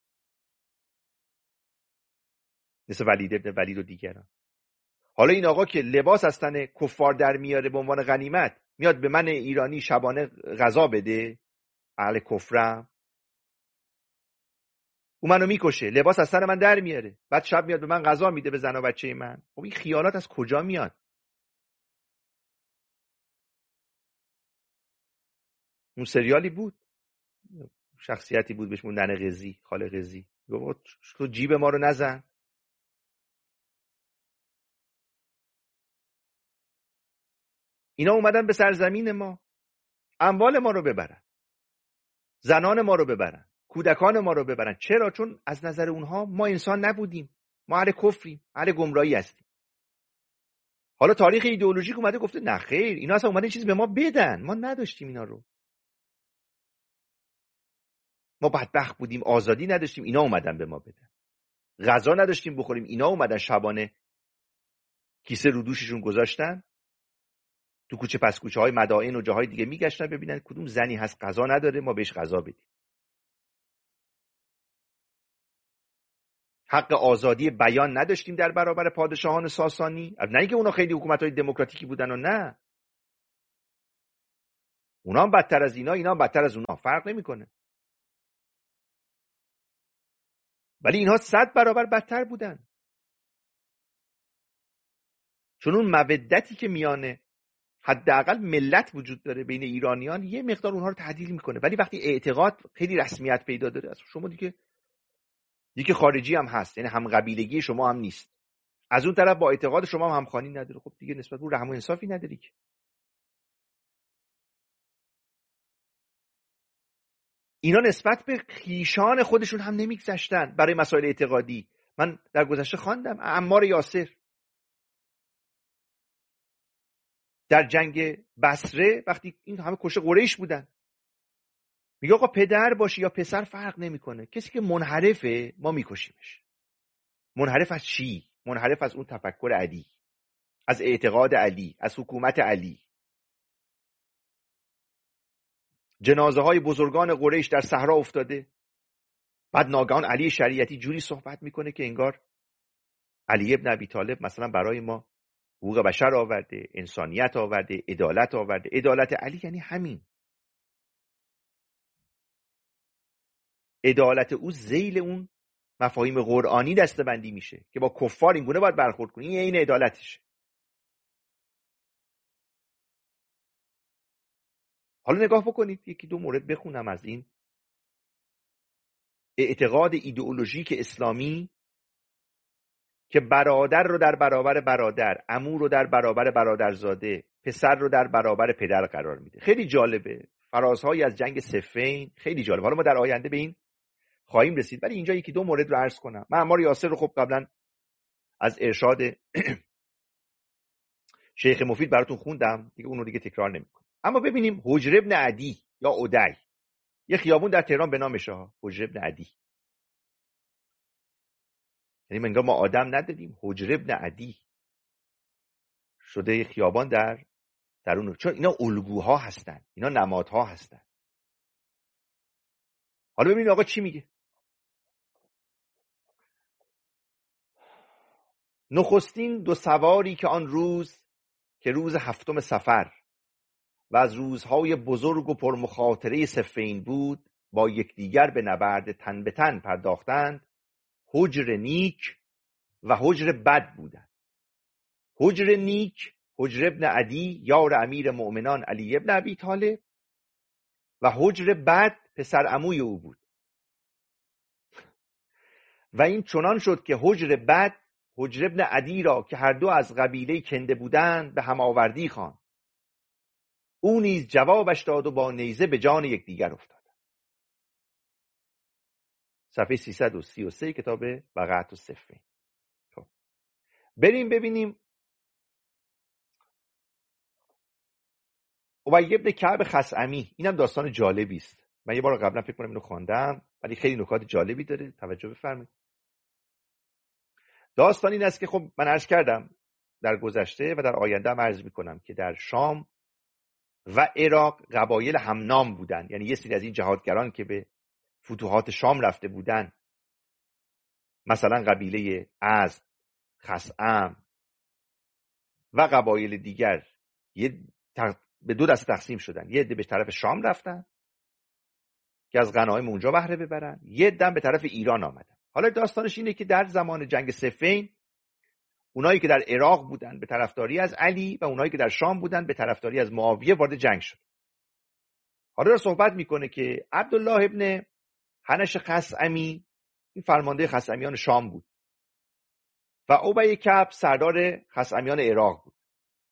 مثل ولید ابن ولید و دیگران. حالا این آقا که لباس از تن کفار در میاره به عنوان غنیمت، میاد به من ایرانی شبانه غذا بده، اهل کفرم، او منو میکشه، لباس از تن من در میاره، بعد شب میاد به من غذا میده، به زن و بچه من. خب این خیالات از کجا میاد؟ اون سریالی بود، شخصیتی بود بهش موندن قزی، خاله قزی، گفت تو جیب ما رو نزن. اینا اومدن به سرزمین ما اموال ما رو ببرن، زنان ما رو ببرن، کودکان ما رو ببرن. چرا؟ چون از نظر اونها ما انسان نبودیم، ما اهل کفریم، اهل گمراهی هستیم. حالا تاریخ ایدئولوژیک اومده گفته نه خیر، اینا اصلا اومدن چیزی به ما بدن، ما نداشتیم اینا رو، ما بدبخت بودیم، آزادی نداشتیم، اینا اومدن به ما بدن. غذا نداشتیم بخوریم، اینا اومدن شبانه کیسه رو دوششون گذاشتن، تو کوچه پس کوچه های مدائن و جاهای دیگه میگشتن ببینن کدوم زنی هست غذا نداره، ما بهش غذا بدیم. حق آزادی بیان نداشتیم در برابر پادشاهان ساسانی، نه اینکه اونا خیلی حکومت‌های دموکراتیکی بودن و نه، اونا هم بدتر از اینا، اینا هم بدتر از اونا، فرق نمیکنه. ولی اینها صد برابر بدتر بودن، چون اون مودتی که میانه حداقل ملت وجود داره بین ایرانیان یه مقدار اونها رو تعدیل میکنه. ولی وقتی اعتقاد خیلی رسمیت پیدا داره، از شما دیگه دیگه خارجی هم هست، یعنی هم قبیلگی شما هم نیست، از اون طرف با اعتقاد شما هم همخوانی نداره، خب دیگه نسبت به رحم و انصافی نداری که. اینا نسبت به خیشان خودشون هم نمیگذشتن برای مسائل اعتقادی. من در گذشته خواندم عمار یاسر در جنگ بصره وقتی این همه کشته قریش بودن، میگه آقا پدر باشی یا پسر فرق نمیکنه، کسی که منحرفه ما میکشیمش. منحرف از چی؟ منحرف از اون تفکر علی، از اعتقاد علی، از حکومت علی. جنازه های بزرگان قریش در صحرا افتاده، بعد ناگهان علی شریعتی جوری صحبت میکنه که انگار علی ابن ابی طالب مثلا برای ما حقوق بشر آورده، انسانیت آورده، عدالت آورده. عدالت علی یعنی همین. عدالت او ذیل اون مفاهیم قرآنی دسته‌بندی میشه که با کفار اینگونه باید برخورد کنی، این عین عدالتشه. حالا نگاه بکنید، یکی دو مورد بخونم از این اعتقاد ایدئولوژیک اسلامی که برادر رو در برابر برادر، عمو رو در برابر برادرزاده، پسر رو در برابر پدر قرار میده. خیلی جالبه، فرازهایی از جنگ صفین خیلی جالبه. حالا ما در آینده به این خواهیم رسید، ولی اینجا یکی دو مورد رو عرض کنم. من عمار یاسر رو خب قبلا از ارشاد شیخ مفید براتون خوندم دیگه، اون رو دیگه تکرار نمیکنم. اما ببینیم حجر ابن عدی یا عدی، یه خیابون در تهران به نامشه ها، حجر ابن عدی. یعنی من انگار ما آدم نداریم، حجر ابن عدی شده یه خیابان در درون، چون اینا الگوها هستن، اینا نمادها هستن. حالا ببینید آقا چی میگه. نخستین دو سواری که آن روز که روز هفتم صفر و از روزهای بزرگ و پرمخاطره صفین بود، با یکدیگر به نبرد تن به تن پرداختند، حجر نیک و حجر بد بودند. حجر نیک حجر ابن عدی یار امیر مؤمنان علی ابن ابی طالب و حجر بد پسر عموی او بود. و این چنان شد که حجر بد حجر ابن عدی را که هر دو از قبیله کنده بودند به هم آوردی خواند. او نیز جوابش داد و با نیزه به جان یکدیگر افتاد. صفحه سیصد و سی و سه کتاب وقعت الصفین. خب بریم ببینیم ابی بن کعب خثعمی. اینم داستان جالبی است. من یه بار قبلا فکر کنم اینو خواندم، ولی خیلی نکات جالبی داره، توجه بفرمایید. داستان این است که خب من عرض کردم در گذشته و در آینده هم عرض میکنم که در شام و عراق قبایل همنام بودن، یعنی یه سری از این جهادگران که به فتوحات شام رفته بودن، مثلا قبیله ازد، خثعم و قبایل دیگر، یه به دو دسته تقسیم شدن. یه عده به طرف شام رفتن که از غنایم اونجا بهره ببرن، یه عده به طرف ایران آمدن. حالا داستانش اینه که در زمان جنگ صفین اونایی که در عراق بودن به طرفداری از علی و اونایی که در شام بودن به طرفداری از معاویه وارد جنگ شد. حالا را صحبت میکنه که عبدالله ابن حنش خثعمی این فرمانده خثعمیان شام بود و ابی کعب سردار خثعمیان عراق بود.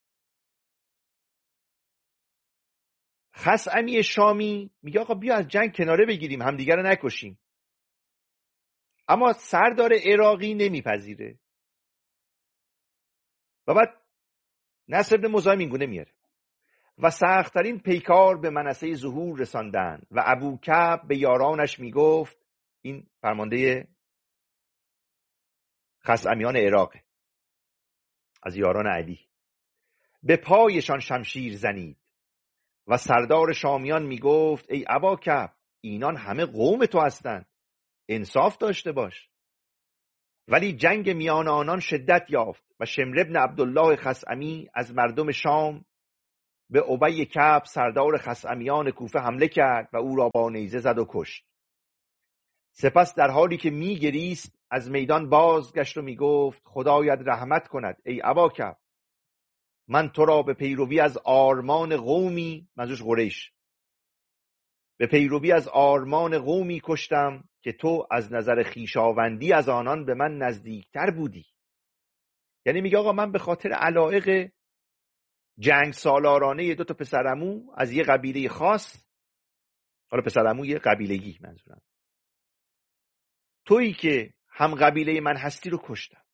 خثعمی شامی میگه آقا بیا از جنگ کناره بگیریم، همدیگر رو نکشیم. اما سردار عراقی نمیپذیره و بعد نصر ابن مزاحم اینگونه میاره و سخت‌ترین پیکار به منصه ظهور رساندن و ابو کعب به یارانش میگفت، این فرمانده خثعمیان عراق از یاران علی، به پایشان شمشیر زنید. و سردار شامیان میگفت ای ابا کعب اینان همه قوم تو هستند، انصاف داشته باش. ولی جنگ میان آنان شدت یافت و شمر ابن عبدالله خثعمی از مردم شام به ابی کعب سردار خثعمیان کوفه حمله کرد و او را با نیزه زد و کشت. سپس در حالی که میگریست از میدان بازگشت و میگفت خدایت رحمت کند ای ابا کعب، من تو را به پیروی از آرمان قومی، منظورش قریش، به پیروی از آرمان قومی کشتم که تو از نظر خویشاوندی از آنان به من نزدیکتر بودی. یعنی میگه آقا من به خاطر علایق جنگ سالارانه دو تا پسرعمو از یه قبیله خاص، حالا پسرعمو یه قبیلگی منظورم، تویی که هم قبیله من هستی رو کشتم.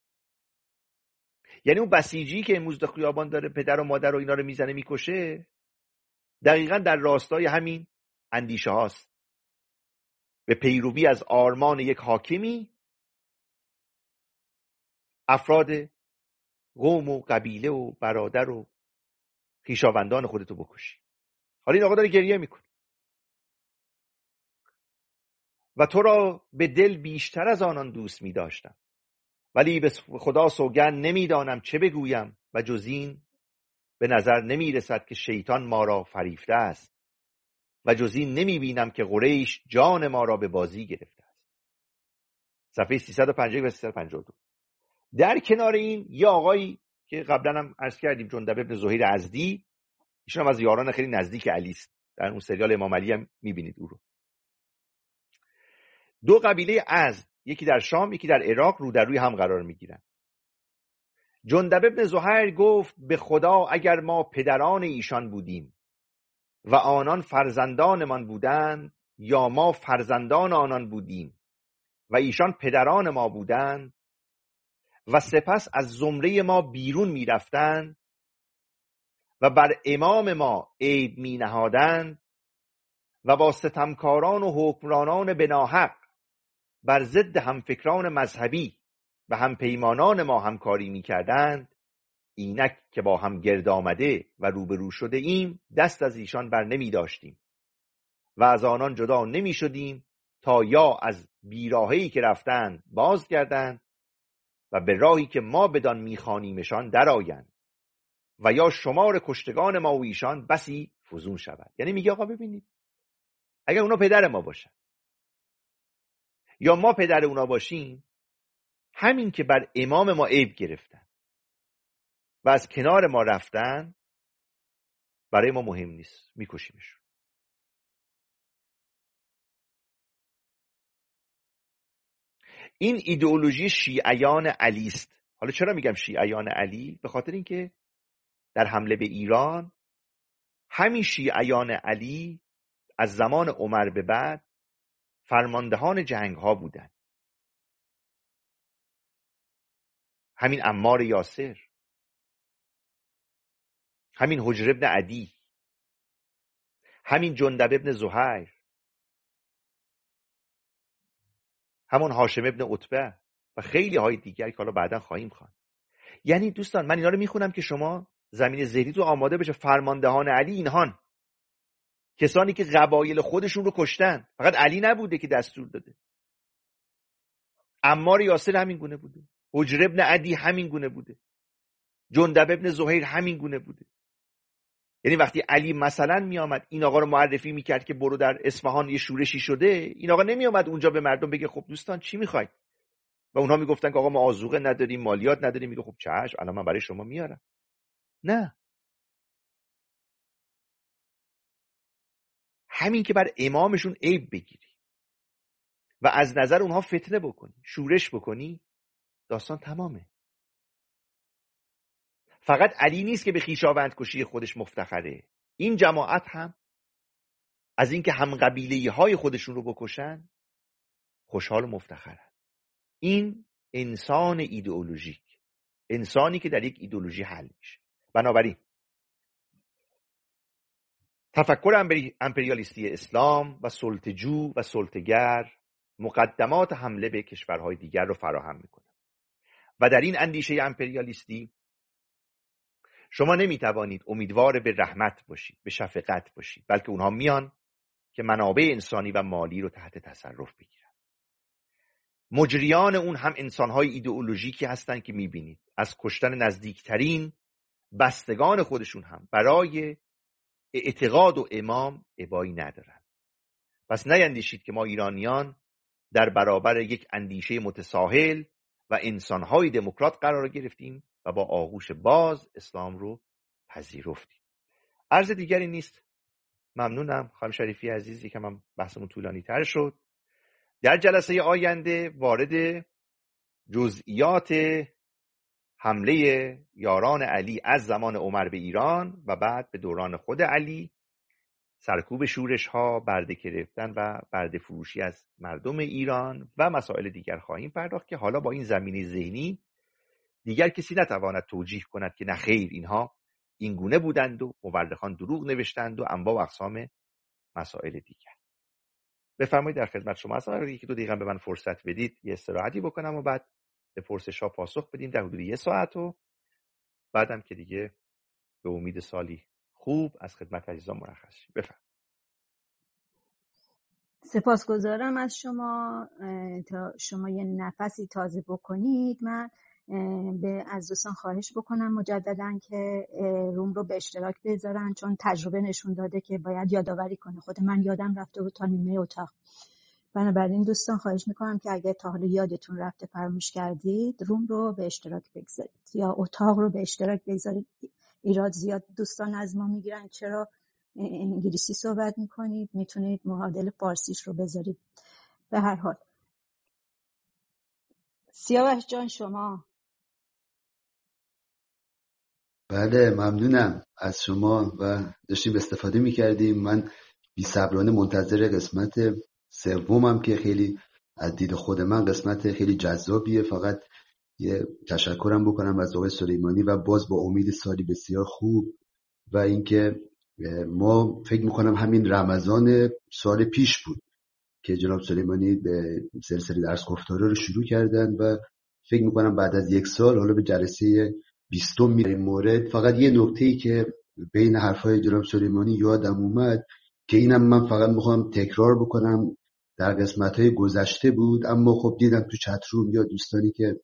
یعنی اون بسیجی که امروز در خیابان داره پدر و مادر و اینا رو میزنه میکشه، دقیقاً در راستای همین اندیشه هاست، به پیروی از آرمان یک حاکمی افراد قوم و قبیله و برادر و خویشاوندان خودتو بکشی. حالا این آقا داره گریه میکنه و تو را به دل بیشتر از آنان دوست می‌داشتم، ولی به خدا سوگند نمیدانم چه بگویم و جز این به نظر نمیرسد که شیطان ما را فریفته است و جز این نمیبینم که قریش جان ما را به بازی گرفته است. صفحه سیصد و پنجاه و سیصد و پنجاه و دو. در کنار این یه آقایی که قبلا هم عرض کردیم، جندب بن زهیر ازدی، ایشون هم از یاران خیلی نزدیک علی است، در اون سریال امام علی هم میبینید او رو. دو قبیله ازد، یکی در شام یکی در عراق، رو در روی هم قرار میگیرن. جندب بن زهیر گفت به خدا اگر ما پدران ایشان بودیم و آنان فرزندانمان بودند، یا ما فرزندان آنان بودیم و ایشان پدران ما بودند و سپس از زمره ما بیرون می رفتند و بر امام ما عیب می نهادند و با ستمکاران و حکمرانان بناحق بر ضد همفکران مذهبی و همپیمانان ما همکاری می کردند، اینک که با هم گرد آمده و روبرو شده ایم دست از ایشان بر نمی داشتیم و از آنان جدا نمی شدیم تا یا از بیراهی که رفتند باز گردند و به راهی که ما بدان می خوانیمشان درآیند و یا شمار کشتگان ما و ایشان بسی فزون شود. یعنی میگه آقا ببینید، اگر اونا پدر ما باشن یا ما پدر اونا باشیم، همین که بر امام ما عیب گرفتن و از کنار ما رفتن برای ما مهم نیست، میکشیمشون. این ایدئولوژی شیعیان علی است. حالا چرا میگم شیعیان علی؟ به خاطر اینکه در حمله به ایران همین شیعیان علی از زمان عمر به بعد فرماندهان جنگ ها بودن. همین عمار یاسر، همین حجر ابن عدی، همین جندب ابن زهیر، همون هاشم ابن عتبه و خیلی های دیگر که حالا بعدا خواهیم خواند. یعنی دوستان من اینا رو میخونم که شما زمین ذهنی تو آماده بشه. فرماندهان علی اینهان، کسانی که قبایل خودشون رو کشتن، فقط علی نبوده که دستور داده. عمار یاسر همین گونه بوده، حجر ابن عدی همین گونه بوده، جندب ابن زهیر همین گونه بوده. یعنی وقتی علی مثلا می آمد این آقا رو معرفی میکرد که برو در اصفهان یه شورشی شده، این آقا نمی آمد اونجا به مردم بگه خب دوستان چی میخواید، و اونها میگفتن که آقا ما آذوقه نداریم، مالیات نداریم. میگه خب چشم الان من برای شما میارم. نه، همین که بر امامشون عیب بگیری و از نظر اونها فتنه بکنی، شورش بکنی، داستان تمامه. فقط علی نیست که به خویشاوند کشی خودش مفتخره، این جماعت هم از اینکه هم قبیله‌ای های خودشون رو بکشن خوشحال و مفتخرن. این انسان ایدئولوژیک، انسانی که در یک ایدئولوژی حل میشه. بنابراین تفکر امپریالیستی اسلام و سلطه‌جو و سلطه‌گر مقدمات حمله به کشورهای دیگر رو فراهم میکنه و در این اندیشه امپریالیستی شما نمیتوانید امیدوار به رحمت باشید، به شفقت باشید، بلکه اونها میان که منابع انسانی و مالی رو تحت تصرف بگیرن. مجریان اون هم انسانهای ایدئولوژیکی هستن که میبینید از کشتن نزدیکترین بستگان خودشون هم برای اعتقاد و امام ابایی ندارن. پس نیندیشید که ما ایرانیان در برابر یک اندیشه متساهل و انسانهای دموکرات قرار گرفتیم و با آغوش باز اسلام رو پذیرفتیم. عرض دیگری نیست. ممنونم خانم شریفی عزیز، یکم هم بحثمون طولانی تر شد. در جلسه آینده وارد جزئیات حمله یاران علی از زمان عمر به ایران و بعد به دوران خود علی، سرکوب شورش ها، برده گرفتن و برده فروشی از مردم ایران و مسائل دیگر خواهیم پرداخت که حالا با این زمینه ذهنی دیگر کسی نتواند توجیه کند که نه خیر اینها این گونه بودند و مورخان دروغ نوشتند و انواع و اقسام مسائل دیگر. بفرمایید در خدمت شما هستم. اگر یکی دو دقیقه به من فرصت بدید یه استراحتی بکنم و بعد به پرسش‌ها پاسخ بدیم در حدود یک ساعت و بعدم که دیگه به امید سالی خوب از خدمت عزیزان مرخص شیم. بفرمایید. سپاسگزارم از شما. تا شما یه نفسی تازه بکنید، من به از دوستان خواهش بکنم مجدداً که روم رو به اشتراک بذارن، چون تجربه نشون داده که باید یادآوری کنه. خود من یادم رفته بود تا نیمه اتاق. بنابراین دوستان خواهش میکنم که اگه تا حالا یادتون رفته فراموش کردید، روم رو به اشتراک بگذارید یا اتاق رو به اشتراک بگذارید. ایراد زیاد دوستان از ما میگیرن چرا انگلیسی صحبت میکنید، میتونید معادل فارسیش رو بذارید. به هر حال سیاوش جان شما. بله ممنونم از شما و داشتیم استفاده میکردیم. من بی‌صبرانه منتظر قسمت سومم که خیلی از دید خود من قسمت خیلی جذابیه. فقط یه تشکرم بکنم از آقای سلیمانی و باز با امید سالی بسیار خوب و اینکه ما فکر میکنم همین رمضان سال پیش بود که جناب سلیمانی به سلسله درس گفتاره رو شروع کردن و فکر میکنم بعد از یک سال حالا به جلسه بیستم میره این مورد. فقط یه نکته‌ای که بین حرفای جناب سلیمانی یادم اومد که اینم من فقط میخوام تکرار بکنم، در قسمت‌های گذشته بود اما خب دیدم تو چت روم یا دوستانی که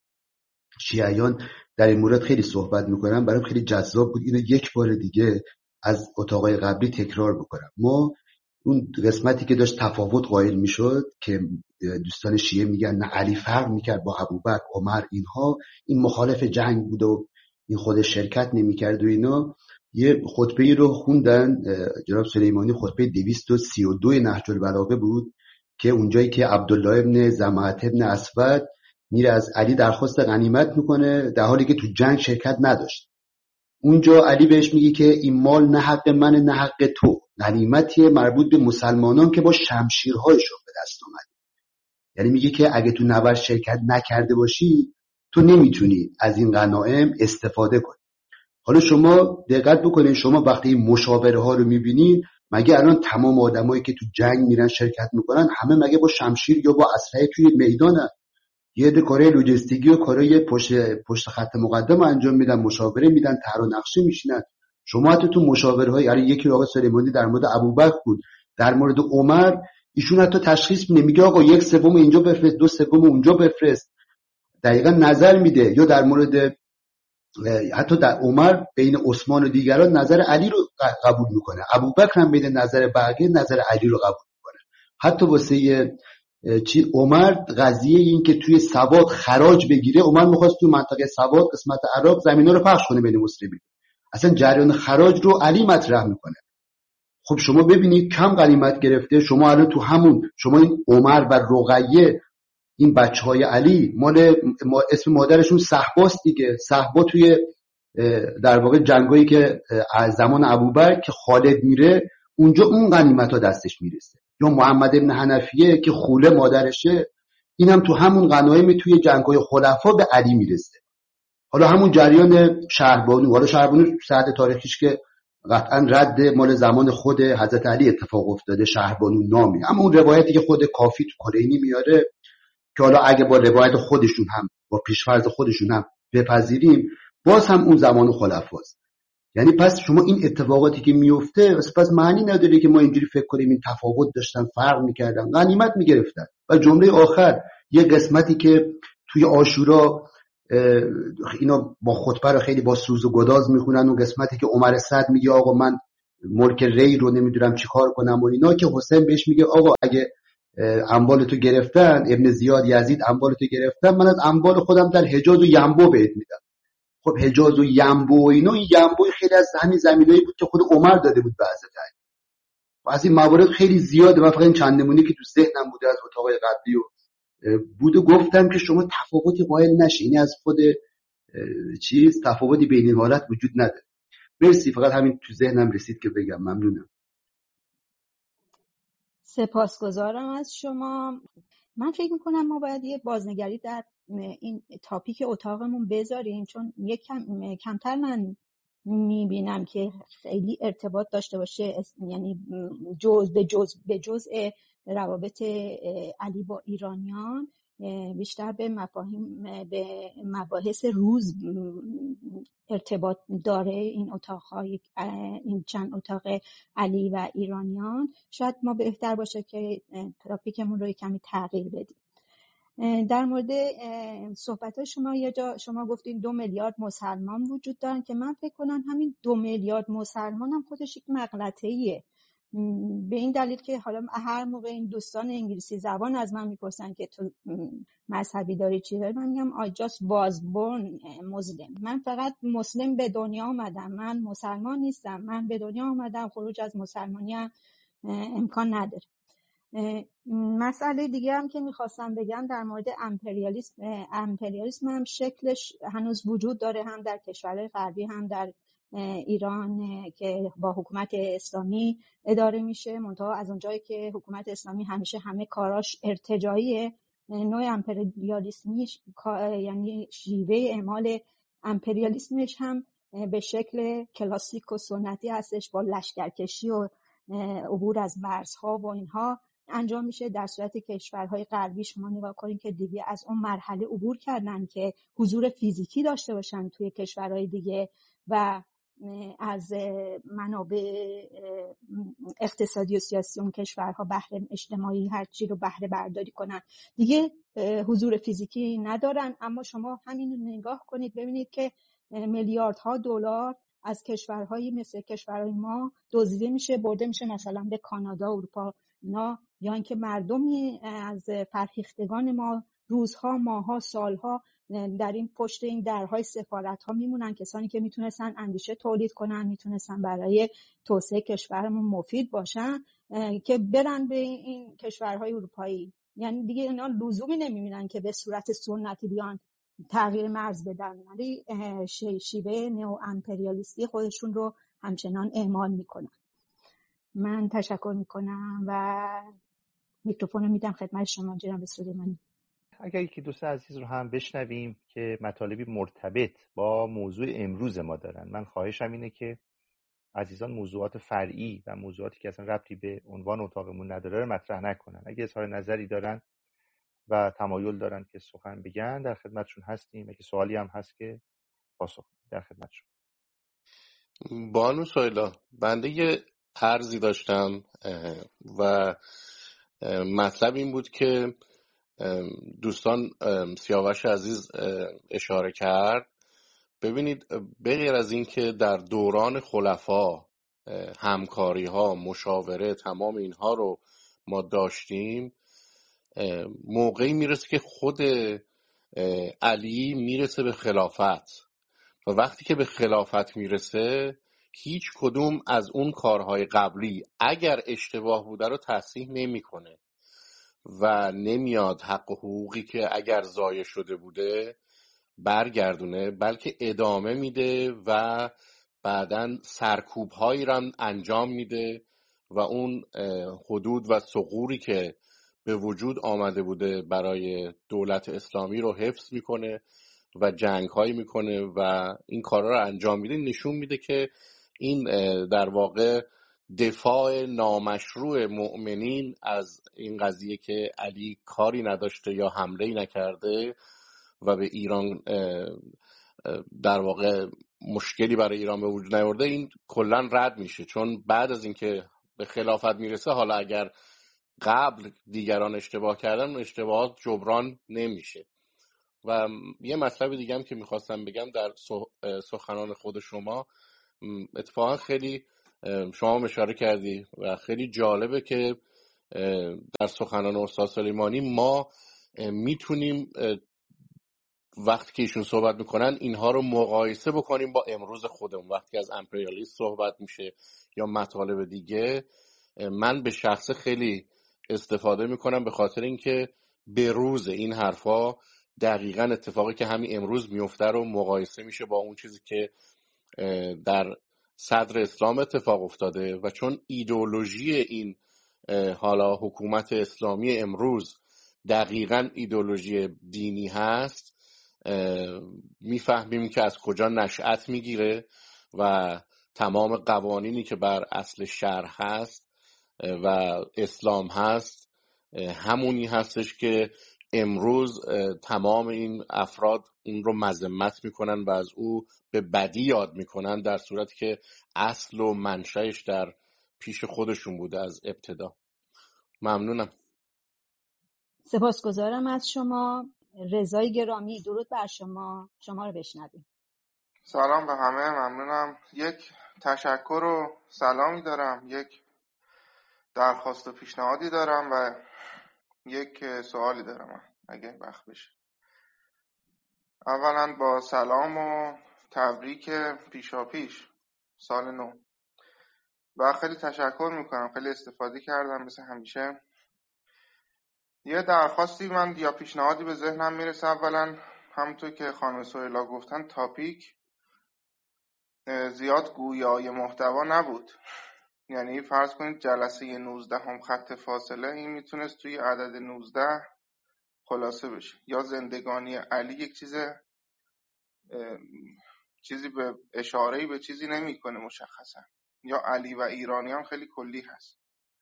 شیعیان در این مورد خیلی صحبت میکنن، برام خیلی جذاب بود اینو یک بار دیگه از اتاقای قبلی تکرار بکنم. ما اون قسمتی که داشت تفاوت قائل میشد که دوستان شیعه میگن نه علی فرق میکرد با ابوبکر، عمر، اینها این مخالف جنگ بود و این خودش شرکت نمیکرد و اینا، یه خطبه‌ای رو خوندن جناب سلیمانی، خطبه دویست و سی و دو نهج البلاغه بود که اونجایی که عبدالله ابن زمعه ابن اسود میره از علی درخواست غنیمت میکنه در حالی که تو جنگ شرکت نداشت. اونجا علی بهش میگه که این مال نه حق من نه حق تو، غنیمتی مربوط به مسلمانان که با شمشیرهایشون به دست اومد. یعنی میگه که اگه تو نبرد شرکت نکرده باشی تو نمیتونی از این غنایم استفاده کنی. حالا شما دقت بکنید، شما وقتی این مشاوره ها رو میبینید، مگه الان تمام آدمایی که تو جنگ میرن شرکت میکنن همه مگه با شمشیر یا با اسلحه توی میدانن؟ یه ده کارهای لوجستیکی و کارهای پشت پشت خط مقدم انجام میدن، مشاوره میدن، طرح و نقشه میشینن. شما حتی تو مشاوره های، یعنی یکی آقا سلیمانی در مورد ابوبکر بود، در مورد عمر ایشون حتی تشخیص نمیگه آقا یک سوم اینجا بفرست، دو سوم اونجا بفرست، دقیقاً نظر میده. یا در مورد حتی در عمر بین عثمان و دیگران نظر علی رو قبول میکنه، ابوبکر هم بین نظر بقیه نظر علی رو قبول میکنه. حتی واسه چی عمر قضیه این که توی سواد خراج بگیره، عمر میخواست توی منطقه سواد قسمت عراق زمینا رو پخش کنه بین مسلمین، اصلا جریان خراج رو علی مطرح میکنه. خب شما ببینید کم غنیمت گرفته، شما الان تو همون شما این عمر و رقیه این بچهای علی مال اسم مادرشون صحباست دیگه. صحبا توی در واقع جنگایی که از زمان ابوبکر که خالد میره اونجا اون غنیمت ها دستش میرسه. یا محمد ابن حنفیه که خوله مادرشه، اینم تو همون غنایم توی جنگای خلفا به علی میرسه. حالا همون جریان شهربانو، حالا شهربانو سند تاریخیش که قطعا رد مال زمان خود حضرت علی اتفاق افتاده، شهربانو نامی، اما اون روایتی که خود کافی تو کلینی میاره که حالا اگه با روایت خودشون هم با پیشفرض خودشون هم بپذیریم باز هم اون زمان خلفاست. یعنی پس شما این اتفاقاتی که میفته پس معنی نداره که ما اینجوری فکر کنیم این تفاوت داشتن، فرق میکردن، غنیمت میگرفتن. و جمله آخر یه قسمتی که توی عاشورا اینا با خطبه رو خیلی با سوز و گداز میخونن. اون قسمتی که عمر سعد میگه آقا من ملک ری رو نمیدونم چیکار کنم و اینا، که حسین بهش میگه آقا اگه اموال تو گرفتن، ابن زیاد یزید اموال تو گرفتن، من از اموال خودم در حجاز و ینبو بهت میدم. خب حجاز و ینبو و اینا، این ینبو خیلی از همین زمینایی بود که خود عمر داده بود به حضرت علی. و از این موارد خیلی زیاده. من فقط این چند نمونه که تو ذهنم بوده از اتاقای قبلی و بوده گفتم که شما تفاوتی قائل نشین. یعنی از خود چیز تفاوتی بین این حالت وجود نداره. مرسی، فقط همین تو ذهنم رسید که بگم. ممنونم. سپاسگزارم از شما. من فکر میکنم ما باید یه بازنگری در این تاپیک اتاقمون بذاریم، چون یک کم، کمتر من میبینم که خیلی ارتباط داشته باشه، یعنی جز به جز به جزء روابط علی با ایرانیان، بیشتر به مفاهیم به مباحث روز ارتباط داره این اتاق‌های این چند اتاق علی و ایرانیان. شاید ما بهتر باشه که تاپیکمون رو کمی تغییر بدیم. در مورد صحبت شما یه جا شما گفتین دو میلیارد مسلمان وجود دارن، که من فکر کنم همین دو میلیارد مسلمان هم خودش یک مغلطه‌ایه، به این دلیل که حالا هر موقع این دوستان انگلیسی زبان از من میپرسن که تو مذهبی داری چی داری، من میگم I just was born Muslim. من فقط مسلم به دنیا آمدم، من مسلمان نیستم. من به دنیا آمدم، خروج از مسلمانی هم امکان نداره. مسئله دیگه هم که میخواستم بگم در مورد امپریالیسم، امپریالیسم هم شکلش هنوز وجود داره، هم در کشورهای غربی هم در ایران که با حکومت اسلامی اداره میشه. منتها از اونجایی که حکومت اسلامی همیشه همه کاراش ارتجاعیه، نوع امپریالیسمیش یعنی شیوه اعمال امپریالیسمش هم به شکل کلاسیک و سنتی هستش، با لشکرکشی و عبور از مرزها و اینها انجام میشه. در صورت کشورهای غربی شما نگاه کنید که دیگه از اون مرحله عبور کردن که حضور فیزیکی داشته باشن توی کشورهای دیگه و از منابع اقتصادی و سیاسی اون کشورها بهره اجتماعی هر چی رو بهره برداری کنن. دیگه حضور فیزیکی ندارن. اما شما همین رو نگاه کنید ببینید که میلیاردها دلار از کشورهایی مثل کشورهای ما دزدیده میشه، برده میشه مثلا به کانادا، اروپا اینا، یا اینکه مردمی از فرهیختگان ما روزها، ماهها، سالها در این پشت این درهای سفارت‌ها میمونن، کسانی که میتونستن اندیشه تولید کنن، میتونستن برای توسعه کشورمون مفید باشن، که برن به این کشورهای اروپایی. یعنی دیگه اینا لزومی نمیبینن که به صورت سنتی بیان تغییر مرز بدن، ولی شیوه نئو امپریالیستی خودشون رو همچنان اعمال میکنن. من تشکر میکنم و میکروفون رو میدم خدمت شما جناب سلیمانی. اگر یکی دوست عزیز رو هم بشنویم که مطالبی مرتبط با موضوع امروز ما دارن. من خواهشم اینه که عزیزان موضوعات فرعی و موضوعاتی که اصلا ربطی به عنوان اتاقمون نداره رو مطرح نکنن. اگه اظهار نظری دارن و تمایل دارن که سخن بگن در خدمتشون هستیم. اگه سوالی هم هست که پاسخ در خدمتشون. بانو سایلا، بنده یه عرضی داشتم و مطلب این بود که دوستان سیاوش عزیز اشاره کرد. ببینید بغیر از این که در دوران خلفا همکاری ها، مشاوره، تمام اینها رو ما داشتیم، موقعی میرسه که خود علی میرسه به خلافت و وقتی که به خلافت میرسه هیچ کدوم از اون کارهای قبلی اگر اشتباه بوده رو تصحیح نمیکنه و نمیاد حق و حقوقی که اگر ضایع شده بوده برگردونه، بلکه ادامه میده و بعداً سرکوب هایی را انجام میده و اون حدود و ثغوری که به وجود آمده بوده برای دولت اسلامی رو حفظ میکنه و جنگ هایی میکنه و این کارا رو انجام میده. نشون میده که این در واقع دفاع نامشروع مؤمنین از این قضیه که علی کاری نداشته یا حمله‌ای نکرده و به ایران در واقع مشکلی برای ایران به وجود نیاورده، این کلا رد میشه. چون بعد از اینکه به خلافت میرسه، حالا اگر قبل دیگران اشتباه کردن، اشتباهات جبران نمیشه و یه مطلب دیگه هم که میخواستم بگم در سخنان خود شما، اتفاقا خیلی شما اشاره کردی و خیلی جالبه که در سخنان استاد سلیمانی ما میتونیم وقتی که ایشون صحبت میکنن اینها رو مقایسه بکنیم با امروز خودمون. وقتی از امپریالیسم صحبت میشه یا مطالب دیگه، من به شخص خیلی استفاده میکنم به خاطر اینکه به روز این حرفا دقیقاً اتفاقی که همین امروز میفته رو مقایسه میشه با اون چیزی که در صدر اسلام اتفاق افتاده. و چون ایدئولوژی این حالا حکومت اسلامی امروز دقیقاً ایدئولوژی دینی هست، میفهمیم که از کجا نشأت میگیره و تمام قوانینی که بر اصل شرع هست و اسلام هست همونی هستش که امروز تمام این افراد اون رو مذمت میکنن و از او به بدی یاد میکنن، در صورتی که اصل و منشأش در پیش خودشون بوده از ابتدا. ممنونم. سپاسگزارم از شما. رضای گرامی، درود بر شما. شما رو بشنویم. سلام به همه، ممنونم. یک تشکر و سلامی دارم، یک درخواست و پیشنهادی دارم و یک سوالی دارم اگه وقت بشه. اولا با سلام و تبریک پیشا پیش سال نو و خیلی تشکر میکنم، خیلی استفاده کردم مثل همیشه. یه درخواستی من یا پیشنهادی به ذهنم میرسه. اولا همونطور که خانم سهیلا گفتن تاپیک زیاد گویای محتوا نبود. یعنی فرض کنید جلسه نوزده هم خط فاصله این میتونست توی عدد نوزده خلاصه بشه، یا زندگانی علی یک چیز چیزی به اشاره‌ای به چیزی نمیکنه مشخصا، یا علی و ایرانیان خیلی کلی هست.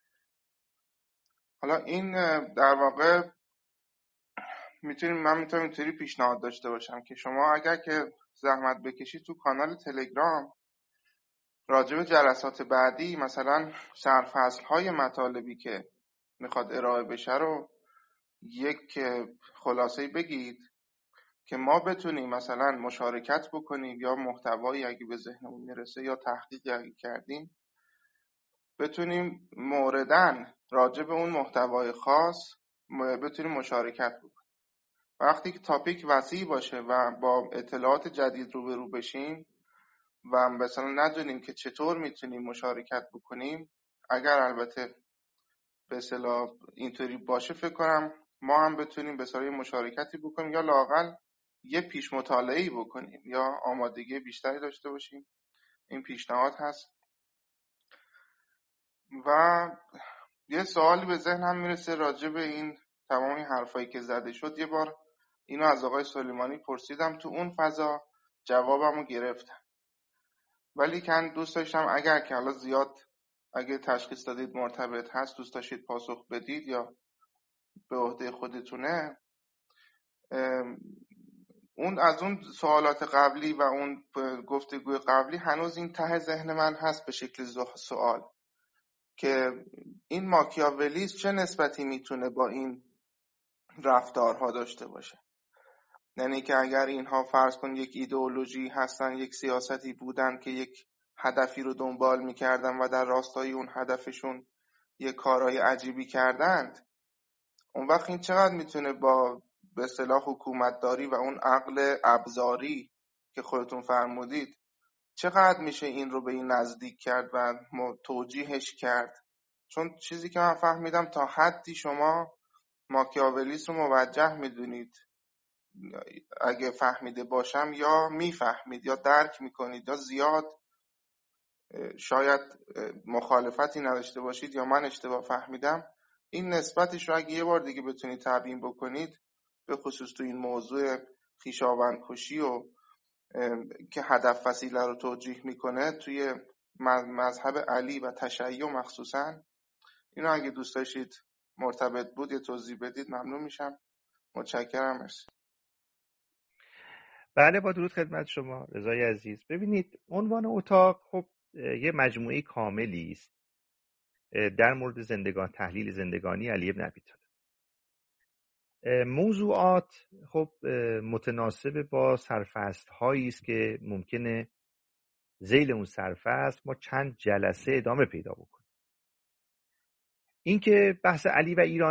حالا این در واقع میتونیم من میتونم اینطوری پیشنهاد داشته باشم که شما اگر که زحمت بکشید تو کانال تلگرام راجع به جلسات بعدی مثلا سرفصل‌های مطالبی که میخواد ارائه بشه رو یک خلاصه‌ای بگید که ما بتونیم مثلا مشارکت بکنیم، یا محتوایی اگه به ذهنمون میرسه یا تحقیقی اگه کردیم بتونیم موردن راجع به اون محتوای خاص بتونیم مشارکت بکنیم. وقتی که تاپیک وسیع باشه و با اطلاعات جدید روبرو بشیم و مثلا ندونیم که چطور میتونیم مشارکت بکنیم، اگر البته به اصطلاح اینطوری باشه، فکر کنم ما هم بتونیم به اصطلاح مشارکتی بکنیم یا لااقل یه پیش مطالعه‌ای بکنیم یا آمادگی بیشتری داشته باشیم. این پیشنهاد هست. و یه سوالی به ذهنم میرسه راجع به این تمام این حرفایی که زده شد. یه بار اینو از آقای سلیمانی پرسیدم، تو اون فضا جوابمو گرفتم، ولی کن دوست داشتم اگر که حالا زیاد اگه تشخیص دادید مرتبط هست دوست داشتید پاسخ بدید یا به عهده خودتونه، اون از اون سوالات قبلی و اون گفتگوی قبلی هنوز این ته ذهن من هست به شکل سوال که این ماکیاولیسم چه نسبتی میتونه با این رفتارها داشته باشه. یعنی که اگر اینها فرض کن یک ایدئولوژی هستن، یک سیاستی بودن که یک هدفی رو دنبال میکردن و در راستای اون هدفشون یک کارهای عجیبی کردند، اون وقت این چقدر میتونه با به اصطلاح حکومتداری و اون عقل ابزاری که خودتون فرمودید چقدر میشه این رو به این نزدیک کرد و توجیهش کرد؟ چون چیزی که من فهمیدم تا حدی شما ماکیاولیسم رو موجه میدونید، اگه فهمیده باشم، یا میفهمید یا درک میکنید یا زیاد شاید مخالفتی نداشته باشید یا من اشتباه فهمیدم. این نسبتش رو اگه یه بار دیگه بتونید تبیین بکنید، به خصوص تو این موضوع خویشاوند کشی و که هدف وسیله رو توجیه میکنه توی مذهب علی و تشیع مخصوصا، اینو اگه دوست داشتید مرتبط بود یه توضیح بدید ممنون میشم. متشکرم. مرسی. بله، با درود خدمت شما رضای عزیز. ببینید عنوان اتاق خب یه مجموعه کاملی است در مورد زندگان تحلیل زندگانی علی بن ابی طالب. موضوعات خب متناسب با سرفصل هایی است که ممکنه ذیل اون سرفصل ما چند جلسه ادامه پیدا بکنیم. اینکه بحث علی و ایران